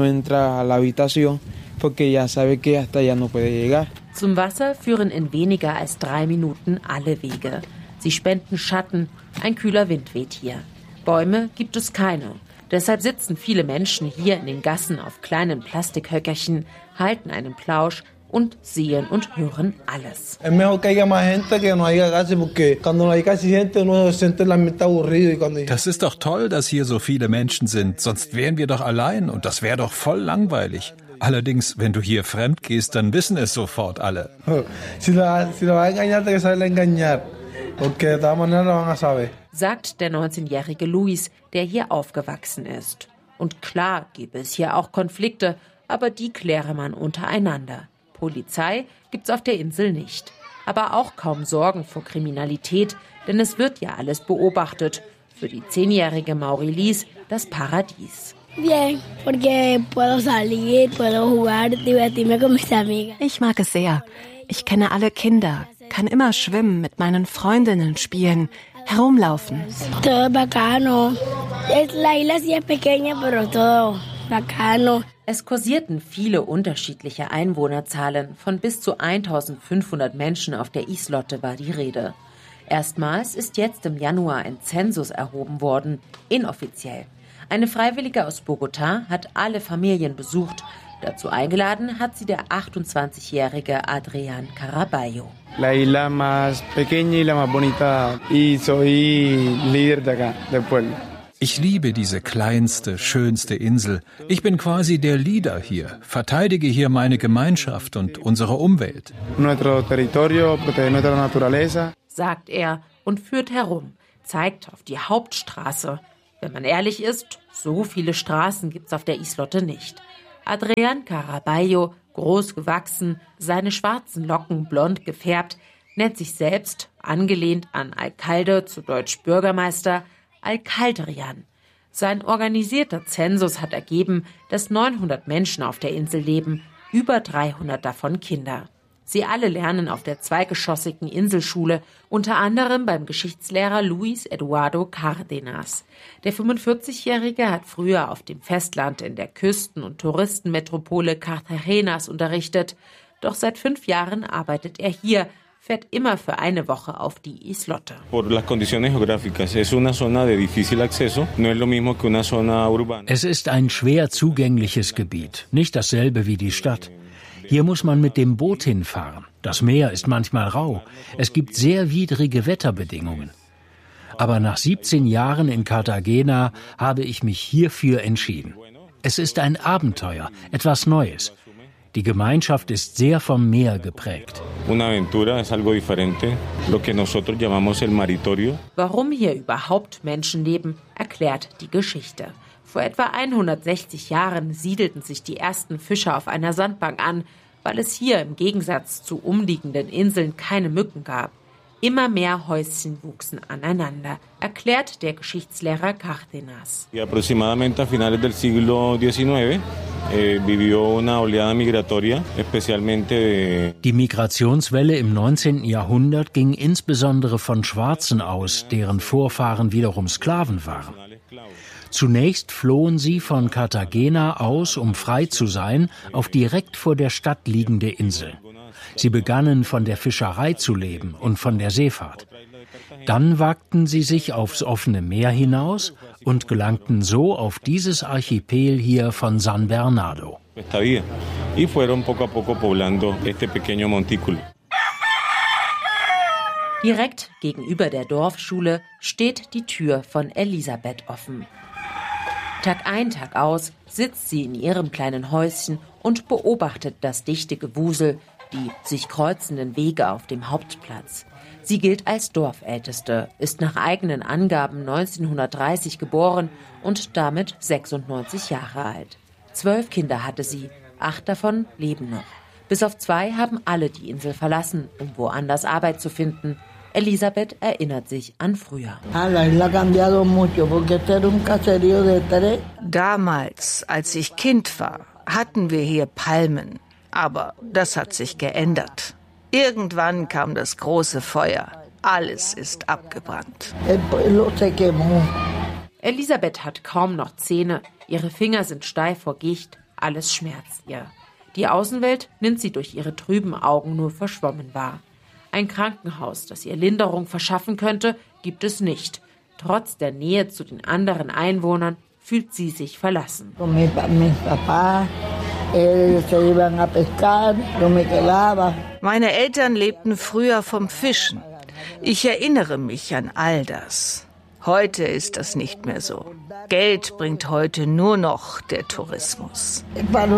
Speaker 1: Wasser führen in weniger als 3 Minuten alle Wege. Sie spenden Schatten, ein kühler Wind weht hier. Bäume gibt es keine. Deshalb sitzen viele Menschen hier in den Gassen auf kleinen Plastikhöckerchen, halten einen Plausch und sehen und hören alles.
Speaker 24: Das ist doch toll, dass hier so viele Menschen sind, sonst wären wir doch allein und das wäre doch voll langweilig. Allerdings, wenn du hier fremd gehst, dann wissen es sofort alle.
Speaker 1: Sagt der 19-jährige Luis, der hier aufgewachsen ist. Und klar gäbe es hier auch Konflikte, aber die kläre man untereinander. Polizei gibt's auf der Insel nicht. Aber auch kaum Sorgen vor Kriminalität, denn es wird ja alles beobachtet. Für die 10-jährige Maurilis das Paradies.
Speaker 25: Ich mag es sehr. Ich kenne alle Kinder, kann immer schwimmen, mit meinen Freundinnen spielen, herumlaufen.
Speaker 6: Es kursierten viele unterschiedliche Einwohnerzahlen. Von bis zu 1500 Menschen auf der Islote war die Rede. Erstmals ist jetzt im Januar ein Zensus erhoben worden, inoffiziell. Eine Freiwillige aus Bogotá hat alle Familien besucht. Dazu eingeladen hat sie der 28-jährige Adrián Caraballo.
Speaker 7: La isla más pequeña y la más bonita y soy líder de acá, del pueblo.
Speaker 24: Ich liebe diese kleinste, schönste Insel. Ich bin quasi der Leader hier, verteidige hier meine Gemeinschaft und unsere Umwelt.
Speaker 7: Nuestro territorio, proteger nuestra naturaleza,
Speaker 6: sagt er und führt herum, zeigt auf die Hauptstraße. Wenn man ehrlich ist, so viele Straßen gibt's auf der Islote nicht. Adrián Caraballo, groß gewachsen, seine schwarzen Locken blond gefärbt, nennt sich selbst, angelehnt an Alcalde, zu Deutsch Bürgermeister, Alcaldrian. Sein organisierter Zensus hat ergeben, dass 900 Menschen auf der Insel leben, über 300 davon Kinder. Sie alle lernen auf der zweigeschossigen Inselschule, unter anderem beim Geschichtslehrer Luis Eduardo Cárdenas. Der 45-Jährige hat früher auf dem Festland in der Küsten- und Touristenmetropole Cartagenas unterrichtet. Doch seit 5 Jahren arbeitet er hier, fährt immer für eine Woche auf die Islote.
Speaker 5: Es ist ein schwer zugängliches Gebiet, nicht dasselbe wie die Stadt. Hier muss man mit dem Boot hinfahren. Das Meer ist manchmal rau. Es gibt sehr widrige Wetterbedingungen. Aber nach 17 Jahren in Cartagena habe ich mich hierfür entschieden. Es ist ein Abenteuer, etwas Neues. Die Gemeinschaft ist sehr vom Meer geprägt.
Speaker 6: Warum hier überhaupt Menschen leben, erklärt die Geschichte. Vor etwa 160 Jahren siedelten sich die ersten Fischer auf einer Sandbank an, weil es hier im Gegensatz zu umliegenden Inseln keine Mücken gab. Immer mehr Häuschen wuchsen aneinander, erklärt der Geschichtslehrer Cárdenas.
Speaker 8: Aproximadamente a finales del siglo XIX vivió una oleada migratoria, especialmente
Speaker 5: Die Migrationswelle im 19. Jahrhundert ging insbesondere von Schwarzen aus, deren Vorfahren wiederum Sklaven waren. Zunächst flohen sie von Cartagena aus, um frei zu sein, auf direkt vor der Stadt liegende Inseln. Sie begannen von der Fischerei zu leben und von der Seefahrt. Dann wagten sie sich aufs offene Meer hinaus und gelangten so auf dieses Archipel hier von San Bernardo.
Speaker 6: Direkt gegenüber der Dorfschule steht die Tür von Elisabeth offen. Tag ein, Tag aus sitzt sie in ihrem kleinen Häuschen und beobachtet das dichte Gewusel, die sich kreuzenden Wege auf dem Hauptplatz. Sie gilt als Dorfälteste, ist nach eigenen Angaben 1930 geboren und damit 96 Jahre alt. 12 Kinder hatte sie, 8 davon leben noch. Bis auf 2 haben alle die Insel verlassen, um woanders Arbeit zu finden. Elisabeth erinnert sich an früher.
Speaker 9: Damals, als ich Kind war, hatten wir hier Palmen. Aber das hat sich geändert. Irgendwann kam das große Feuer. Alles ist abgebrannt.
Speaker 6: Elisabeth hat kaum noch Zähne. Ihre Finger sind steif vor Gicht. Alles schmerzt ihr. Die Außenwelt nimmt sie durch ihre trüben Augen nur verschwommen wahr. Ein Krankenhaus, das ihr Linderung verschaffen könnte, gibt es nicht. Trotz der Nähe zu den anderen Einwohnern fühlt sie sich verlassen.
Speaker 9: Meine Eltern lebten früher vom Fischen. Ich erinnere mich an all das. Heute ist das nicht mehr so. Geld bringt heute nur noch der Tourismus.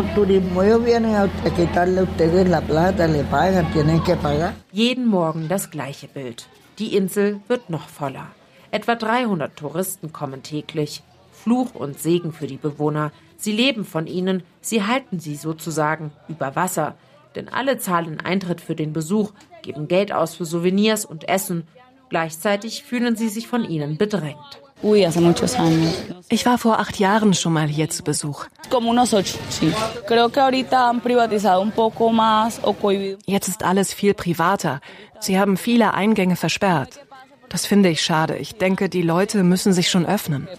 Speaker 6: Jeden Morgen das gleiche Bild. Die Insel wird noch voller. Etwa 300 Touristen kommen täglich. Fluch und Segen für die Bewohner. Sie leben von ihnen, sie halten sie sozusagen über Wasser. Denn alle zahlen Eintritt für den Besuch, geben Geld aus für Souvenirs und Essen. Gleichzeitig fühlen sie sich von ihnen bedrängt.
Speaker 25: Ich war vor 8 Jahren schon mal hier zu Besuch. Jetzt ist alles viel privater. Sie haben viele Eingänge versperrt. Das finde ich schade. Ich denke, die Leute müssen sich schon öffnen.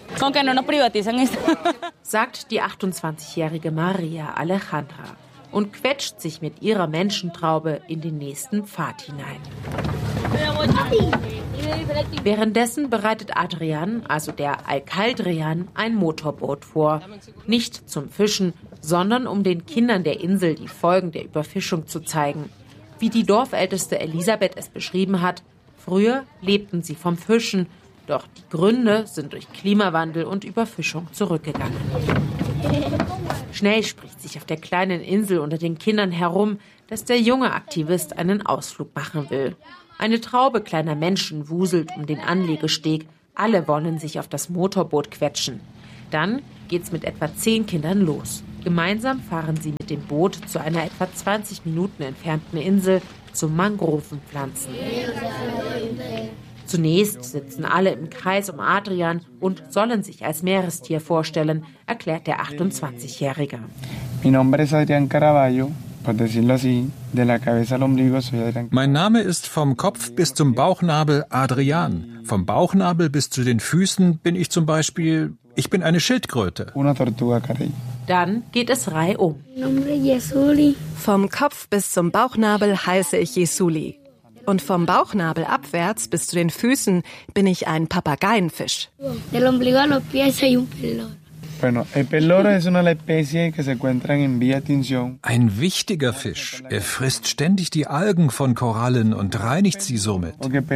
Speaker 6: Sagt die 28-jährige Maria Alejandra und quetscht sich mit ihrer Menschentraube in den nächsten Pfad hinein. Währenddessen bereitet Adrian, also der Alcaldrian, ein Motorboot vor. Nicht zum Fischen, sondern um den Kindern der Insel die Folgen der Überfischung zu zeigen. Wie die Dorfälteste Elisabeth es beschrieben hat, früher lebten sie vom Fischen, doch die Gründe sind durch Klimawandel und Überfischung zurückgegangen. Schnell spricht sich auf der kleinen Insel unter den Kindern herum, dass der junge Aktivist einen Ausflug machen will. Eine Traube kleiner Menschen wuselt um den Anlegesteg. Alle wollen sich auf das Motorboot quetschen. Dann geht's mit etwa 10 Kindern los. Gemeinsam fahren sie mit dem Boot zu einer etwa 20 Minuten entfernten Insel zum Mangrovenpflanzen. Zunächst sitzen alle im Kreis um Adrian und sollen sich als Meerestier vorstellen, erklärt der 28-Jährige.
Speaker 7: Mi nombre es Adrián Caraballo.
Speaker 24: Mein Name ist vom Kopf bis zum Bauchnabel Adrian. Vom Bauchnabel bis zu den Füßen bin ich zum Beispiel, ich bin eine Schildkröte.
Speaker 6: Dann geht es reihum.
Speaker 25: Vom Kopf bis zum Bauchnabel heiße ich Jesuli. Und vom Bauchnabel abwärts bis zu den Füßen bin ich ein Papageienfisch.
Speaker 24: Ein wichtiger Fisch. Er frisst ständig die Algen von Korallen und reinigt sie somit.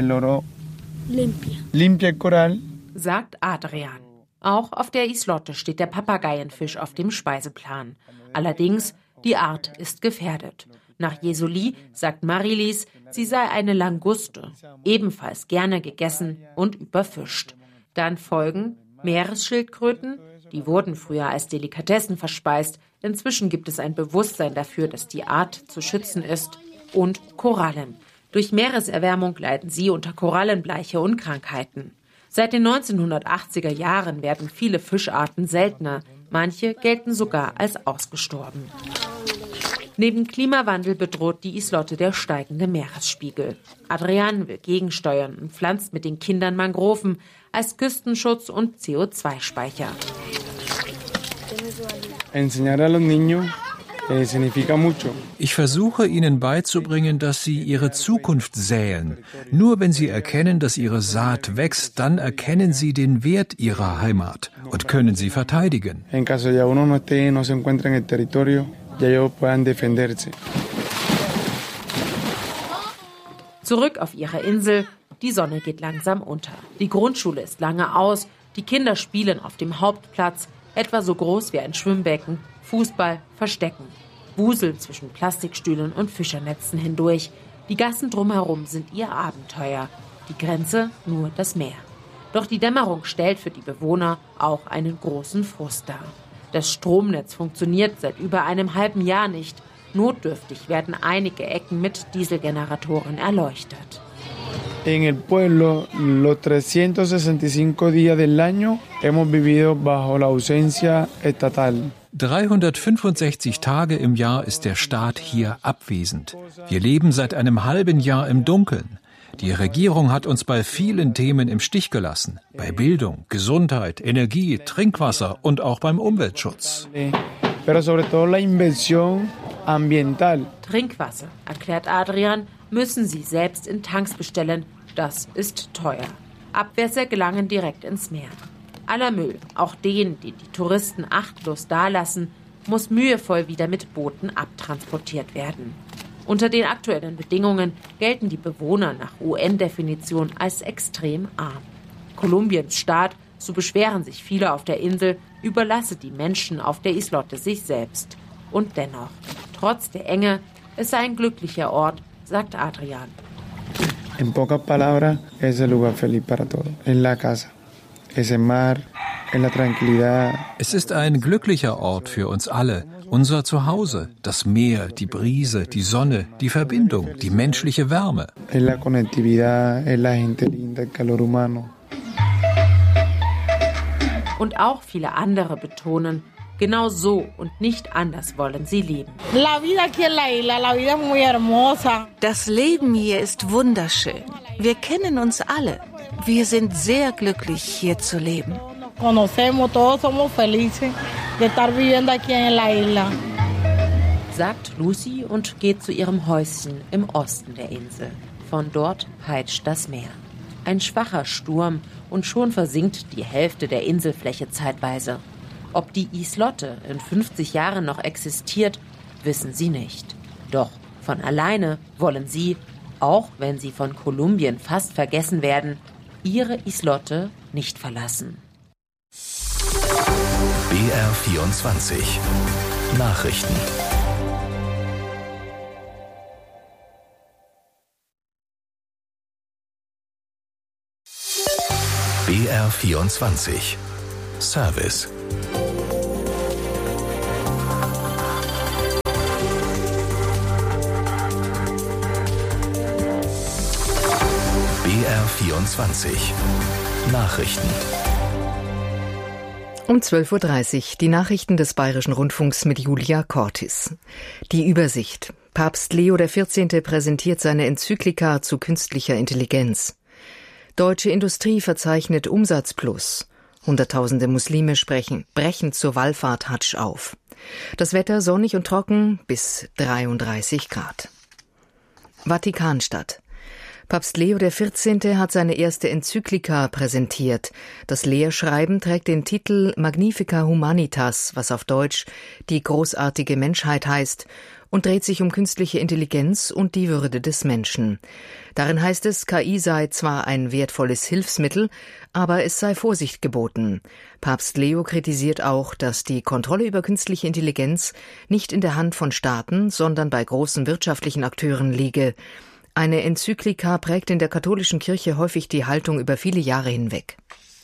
Speaker 6: Sagt Adrian. Auch auf der Islotte steht der Papageienfisch auf dem Speiseplan. Allerdings, die Art ist gefährdet. Nach Jesuli sagt Marilis, sie sei eine Languste, ebenfalls gerne gegessen und überfischt. Dann folgen Meeresschildkröten, die wurden früher als Delikatessen verspeist. Inzwischen gibt es ein Bewusstsein dafür, dass die Art zu schützen ist. Und Korallen. Durch Meereserwärmung leiden sie unter Korallenbleiche und Krankheiten. Seit den 1980er Jahren werden viele Fischarten seltener. Manche gelten sogar als ausgestorben. Neben Klimawandel bedroht die Islotte der steigende Meeresspiegel. Adrian will gegensteuern und pflanzt mit den Kindern Mangroven als Küstenschutz und CO2-Speicher.
Speaker 24: Ich versuche ihnen beizubringen, dass sie ihre Zukunft säen. Nur wenn sie erkennen, dass ihre Saat wächst, dann erkennen sie den Wert ihrer Heimat und können sie verteidigen.
Speaker 6: Zurück auf ihre Insel. Die Sonne geht langsam unter. Die Grundschule ist lange aus. Die Kinder spielen auf dem Hauptplatz, etwa so groß wie ein Schwimmbecken, Fußball, Verstecken. Wuseln zwischen Plastikstühlen und Fischernetzen hindurch. Die Gassen drumherum sind ihr Abenteuer. Die Grenze nur das Meer. Doch die Dämmerung stellt für die Bewohner auch einen großen Frust dar. Das Stromnetz funktioniert seit über einem halben Jahr nicht. Notdürftig werden einige Ecken mit Dieselgeneratoren erleuchtet.
Speaker 7: En el pueblo, los 365 días del año hemos vivido bajo la ausencia estatal.
Speaker 24: 365 Tage im Jahr ist der Staat hier abwesend. Wir leben seit einem halben Jahr im Dunkeln. Die Regierung hat uns bei vielen Themen im Stich gelassen. Bei Bildung, Gesundheit, Energie, Trinkwasser und auch beim Umweltschutz.
Speaker 7: Pero sobre todo la inversión ambiental.
Speaker 6: Trinkwasser, erklärt Adrian, müssen sie selbst in Tanks bestellen. Das ist teuer. Abwässer gelangen direkt ins Meer. Aller Müll, auch den die Touristen achtlos dalassen, muss mühevoll wieder mit Booten abtransportiert werden. Unter den aktuellen Bedingungen gelten die Bewohner nach UN-Definition als extrem arm. Kolumbiens Staat, so beschweren sich viele auf der Insel, überlasse die Menschen auf der Islotte sich selbst. Und dennoch, trotz der Enge, es sei ein glücklicher Ort, sagt Adrian.
Speaker 7: En pocas palabras, es el lugar feliz para todos. Es la casa, es el mar, es la tranquilidad.
Speaker 24: Es ist ein glücklicher Ort für uns alle. Unser Zuhause, das Meer, die Brise, die Sonne, die Verbindung, die menschliche Wärme.
Speaker 7: Es la conectividad, es la gente linda, el calor humano.
Speaker 6: Und auch viele andere betonen, genau so und nicht anders wollen sie leben.
Speaker 9: Das Leben hier ist wunderschön. Wir kennen uns alle. Wir sind sehr glücklich, hier zu leben.
Speaker 6: Sagt Lucy und geht zu ihrem Häuschen im Osten der Insel. Von dort peitscht das Meer. Ein schwacher Sturm und schon versinkt die Hälfte der Inselfläche zeitweise. Ob die Islotte in 50 Jahren noch existiert, wissen sie nicht. Doch von alleine wollen sie, auch wenn sie von Kolumbien fast vergessen werden, ihre Islotte nicht verlassen.
Speaker 13: BR24 Nachrichten. BR24 Service. BR24 Nachrichten.
Speaker 2: Um 12:30 Uhr die Nachrichten des Bayerischen Rundfunks mit Julia Cortis. Die Übersicht. Papst Leo XIV. Präsentiert seine Enzyklika zu künstlicher Intelligenz. Deutsche Industrie verzeichnet Umsatzplus. Hunderttausende Muslime brechen zur Wallfahrt Hadsch auf. Das Wetter sonnig und trocken bis 33 Grad. Vatikanstadt. Papst Leo XIV. Hat seine erste Enzyklika präsentiert. Das Lehrschreiben trägt den Titel Magnifica Humanitas, was auf Deutsch die großartige Menschheit heißt, und dreht sich um künstliche Intelligenz und die Würde des Menschen. Darin heißt es, KI sei zwar ein wertvolles Hilfsmittel, aber es sei Vorsicht geboten. Papst Leo kritisiert auch, dass die Kontrolle über künstliche Intelligenz nicht in der Hand von Staaten, sondern bei großen wirtschaftlichen Akteuren liege. Eine Enzyklika prägt in der katholischen Kirche häufig die Haltung über viele Jahre hinweg.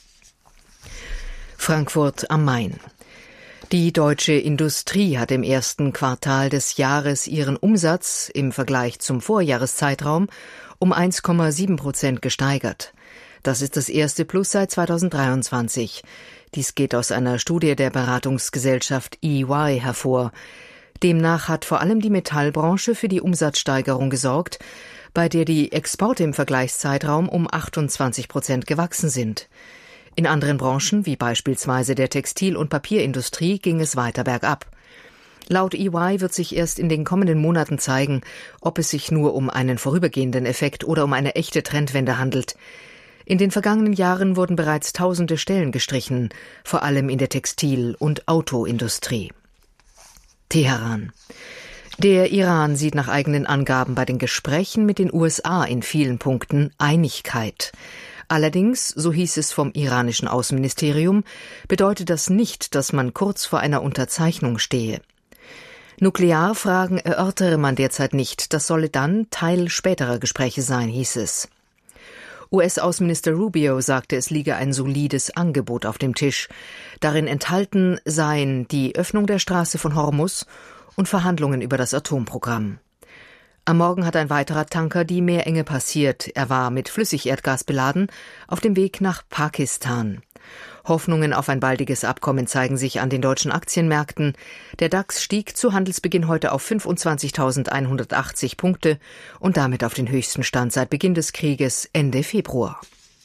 Speaker 2: Frankfurt am Main. Die deutsche Industrie hat im ersten Quartal des Jahres ihren Umsatz im Vergleich zum Vorjahreszeitraum um 1,7% gesteigert. Das ist das erste Plus seit 2023. Dies geht aus einer Studie der Beratungsgesellschaft EY hervor. Demnach hat vor allem die Metallbranche für die Umsatzsteigerung gesorgt, bei der die Exporte im Vergleichszeitraum um 28% gewachsen sind. In anderen Branchen, wie beispielsweise der Textil- und Papierindustrie, ging es weiter bergab. Laut EY wird sich erst in den kommenden Monaten zeigen, ob es sich nur um einen vorübergehenden Effekt oder um eine echte Trendwende handelt. In den vergangenen Jahren wurden bereits tausende Stellen gestrichen, vor allem in der Textil- und Autoindustrie. Teheran. Der Iran sieht nach eigenen Angaben bei den Gesprächen mit den USA in vielen Punkten Einigkeit. Allerdings, so hieß es vom iranischen Außenministerium, bedeutet das nicht, dass man kurz vor einer Unterzeichnung stehe. Nuklearfragen erörtere man derzeit nicht, das solle dann Teil späterer Gespräche sein, hieß es. US-Außenminister Rubio sagte, es liege ein solides Angebot auf dem Tisch. Darin enthalten seien die Öffnung der Straße von Hormuz und Verhandlungen über das Atomprogramm. Am Morgen hat ein weiterer Tanker die Meerenge passiert. Er war mit Flüssigerdgas beladen, auf dem Weg nach Pakistan. Hoffnungen auf ein baldiges Abkommen zeigen sich an den deutschen Aktienmärkten. Der DAX stieg zu Handelsbeginn heute auf 25.180 Punkte und damit auf den höchsten Stand seit Beginn des Krieges Ende Februar.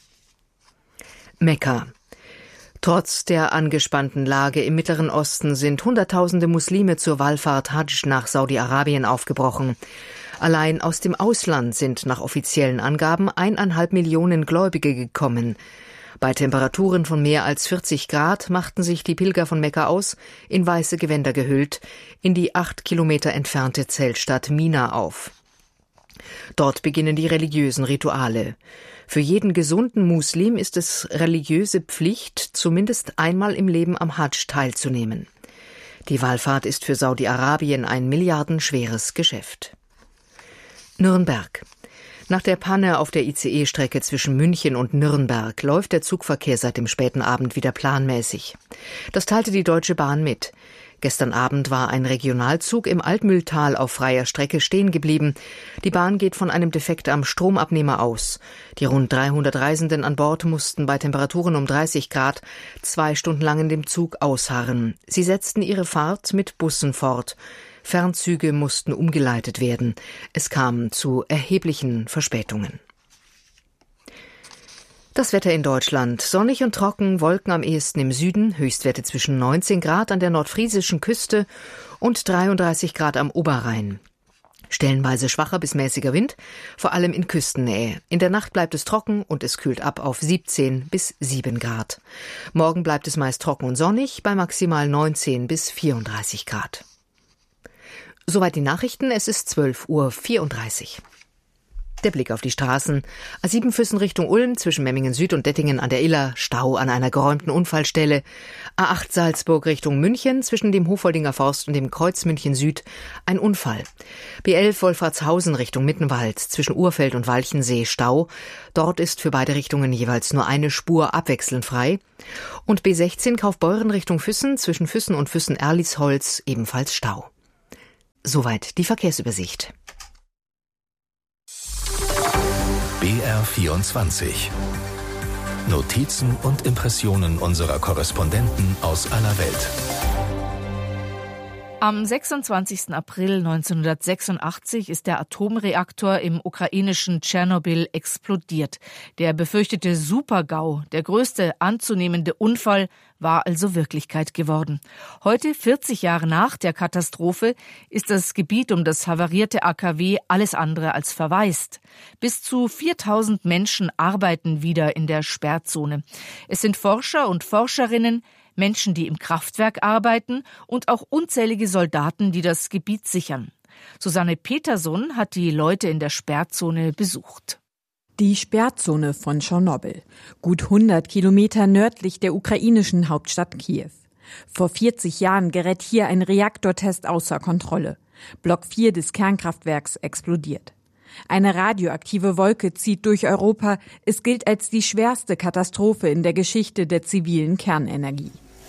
Speaker 2: Mekka. Trotz der angespannten Lage im Mittleren Osten sind Hunderttausende Muslime zur Wallfahrt Hadsch nach Saudi-Arabien aufgebrochen. Allein aus dem Ausland sind nach offiziellen Angaben 1,5 Millionen Gläubige gekommen. Bei Temperaturen von mehr als 40 Grad machten sich die Pilger von Mekka aus, in weiße Gewänder gehüllt, in die 8 Kilometer entfernte Zeltstadt Mina auf. Dort beginnen die religiösen Rituale. Für jeden gesunden Muslim ist es religiöse Pflicht, zumindest einmal im Leben am Hadsch teilzunehmen. Die Wallfahrt ist für Saudi-Arabien ein milliardenschweres Geschäft. Nürnberg. Nach der Panne auf der ICE-Strecke zwischen München und Nürnberg läuft der Zugverkehr seit dem späten Abend wieder planmäßig. Das teilte die Deutsche Bahn mit. Gestern Abend war ein Regionalzug im Altmühltal auf freier Strecke stehen geblieben. Die Bahn geht von einem Defekt am Stromabnehmer aus. Die rund 300 Reisenden an Bord mussten bei Temperaturen um 30 Grad 2 Stunden lang in dem Zug ausharren. Sie setzten ihre Fahrt mit Bussen fort. Fernzüge mussten umgeleitet werden. Es kam zu erheblichen Verspätungen. Das Wetter in Deutschland. Sonnig und trocken, Wolken am ehesten im Süden, Höchstwerte zwischen 19 Grad an der nordfriesischen Küste und 33 Grad am Oberrhein. Stellenweise schwacher bis mäßiger Wind, vor allem in Küstennähe. In der Nacht bleibt es trocken und es kühlt ab auf 17 bis 7 Grad. Morgen bleibt es meist trocken und sonnig bei maximal 19 bis 34 Grad. Soweit die Nachrichten, es ist 12:34 Uhr. Der Blick auf die Straßen. A7 Füssen Richtung Ulm zwischen Memmingen Süd und Dettingen an der Iller, Stau an einer geräumten Unfallstelle. A8 Salzburg Richtung München zwischen dem Hofoldinger Forst und dem Kreuz München Süd, ein Unfall. B11 Wolfratshausen Richtung Mittenwald zwischen Urfeld und Walchensee, Stau. Dort ist für beide Richtungen jeweils nur eine Spur abwechselnd frei. Und B16 Kaufbeuren Richtung Füssen zwischen Füssen und Füssen-Erlisholz, ebenfalls Stau. Soweit die Verkehrsübersicht.
Speaker 13: BR24. Notizen und Impressionen unserer Korrespondenten aus aller Welt.
Speaker 4: Am 26. April 1986 ist der Atomreaktor im ukrainischen Tschernobyl explodiert. Der befürchtete Super-GAU, der größte anzunehmende Unfall, war also Wirklichkeit geworden. Heute, 40 Jahre nach der Katastrophe, ist das Gebiet um das havarierte AKW alles andere als verwaist. Bis zu 4000 Menschen arbeiten wieder in der Sperrzone. Es sind Forscher und Forscherinnen, Menschen, die im Kraftwerk arbeiten und auch unzählige Soldaten, die das Gebiet sichern. Susanne Peterson hat die Leute in der Sperrzone besucht.
Speaker 10: Die Sperrzone von Tschernobyl, gut 100 Kilometer nördlich der ukrainischen Hauptstadt Kiew. Vor 40 Jahren gerät hier ein Reaktortest außer Kontrolle. Block 4 des Kernkraftwerks explodiert. Eine radioaktive Wolke zieht durch Europa. Es gilt als die schwerste Katastrophe in der Geschichte der zivilen Kernenergie.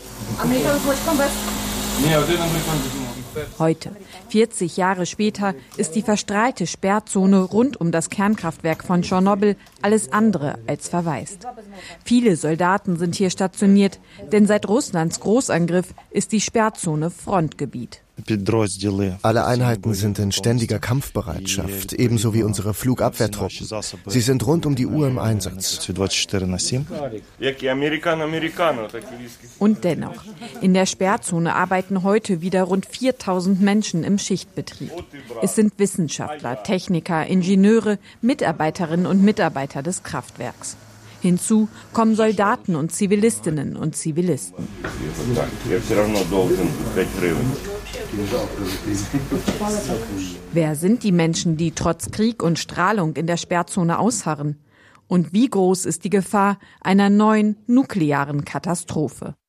Speaker 10: Heute, 40 Jahre später, ist die verstrahlte Sperrzone rund um das Kernkraftwerk von Tschernobyl alles andere als verwaist. Viele Soldaten sind hier stationiert, denn seit Russlands Großangriff ist die Sperrzone Frontgebiet.
Speaker 11: Alle Einheiten sind in ständiger Kampfbereitschaft, ebenso wie unsere Flugabwehrtruppen. Sie sind rund um die Uhr im Einsatz.
Speaker 10: Und dennoch, in der Sperrzone arbeiten heute wieder rund 4000 Menschen im Schichtbetrieb. Es sind Wissenschaftler, Techniker, Ingenieure, Mitarbeiterinnen und Mitarbeiter des Kraftwerks. Hinzu kommen Soldaten und Zivilistinnen und Zivilisten. Wer sind die Menschen, die trotz Krieg und Strahlung in der Sperrzone ausharren? Und wie groß ist die Gefahr einer neuen nuklearen Katastrophe?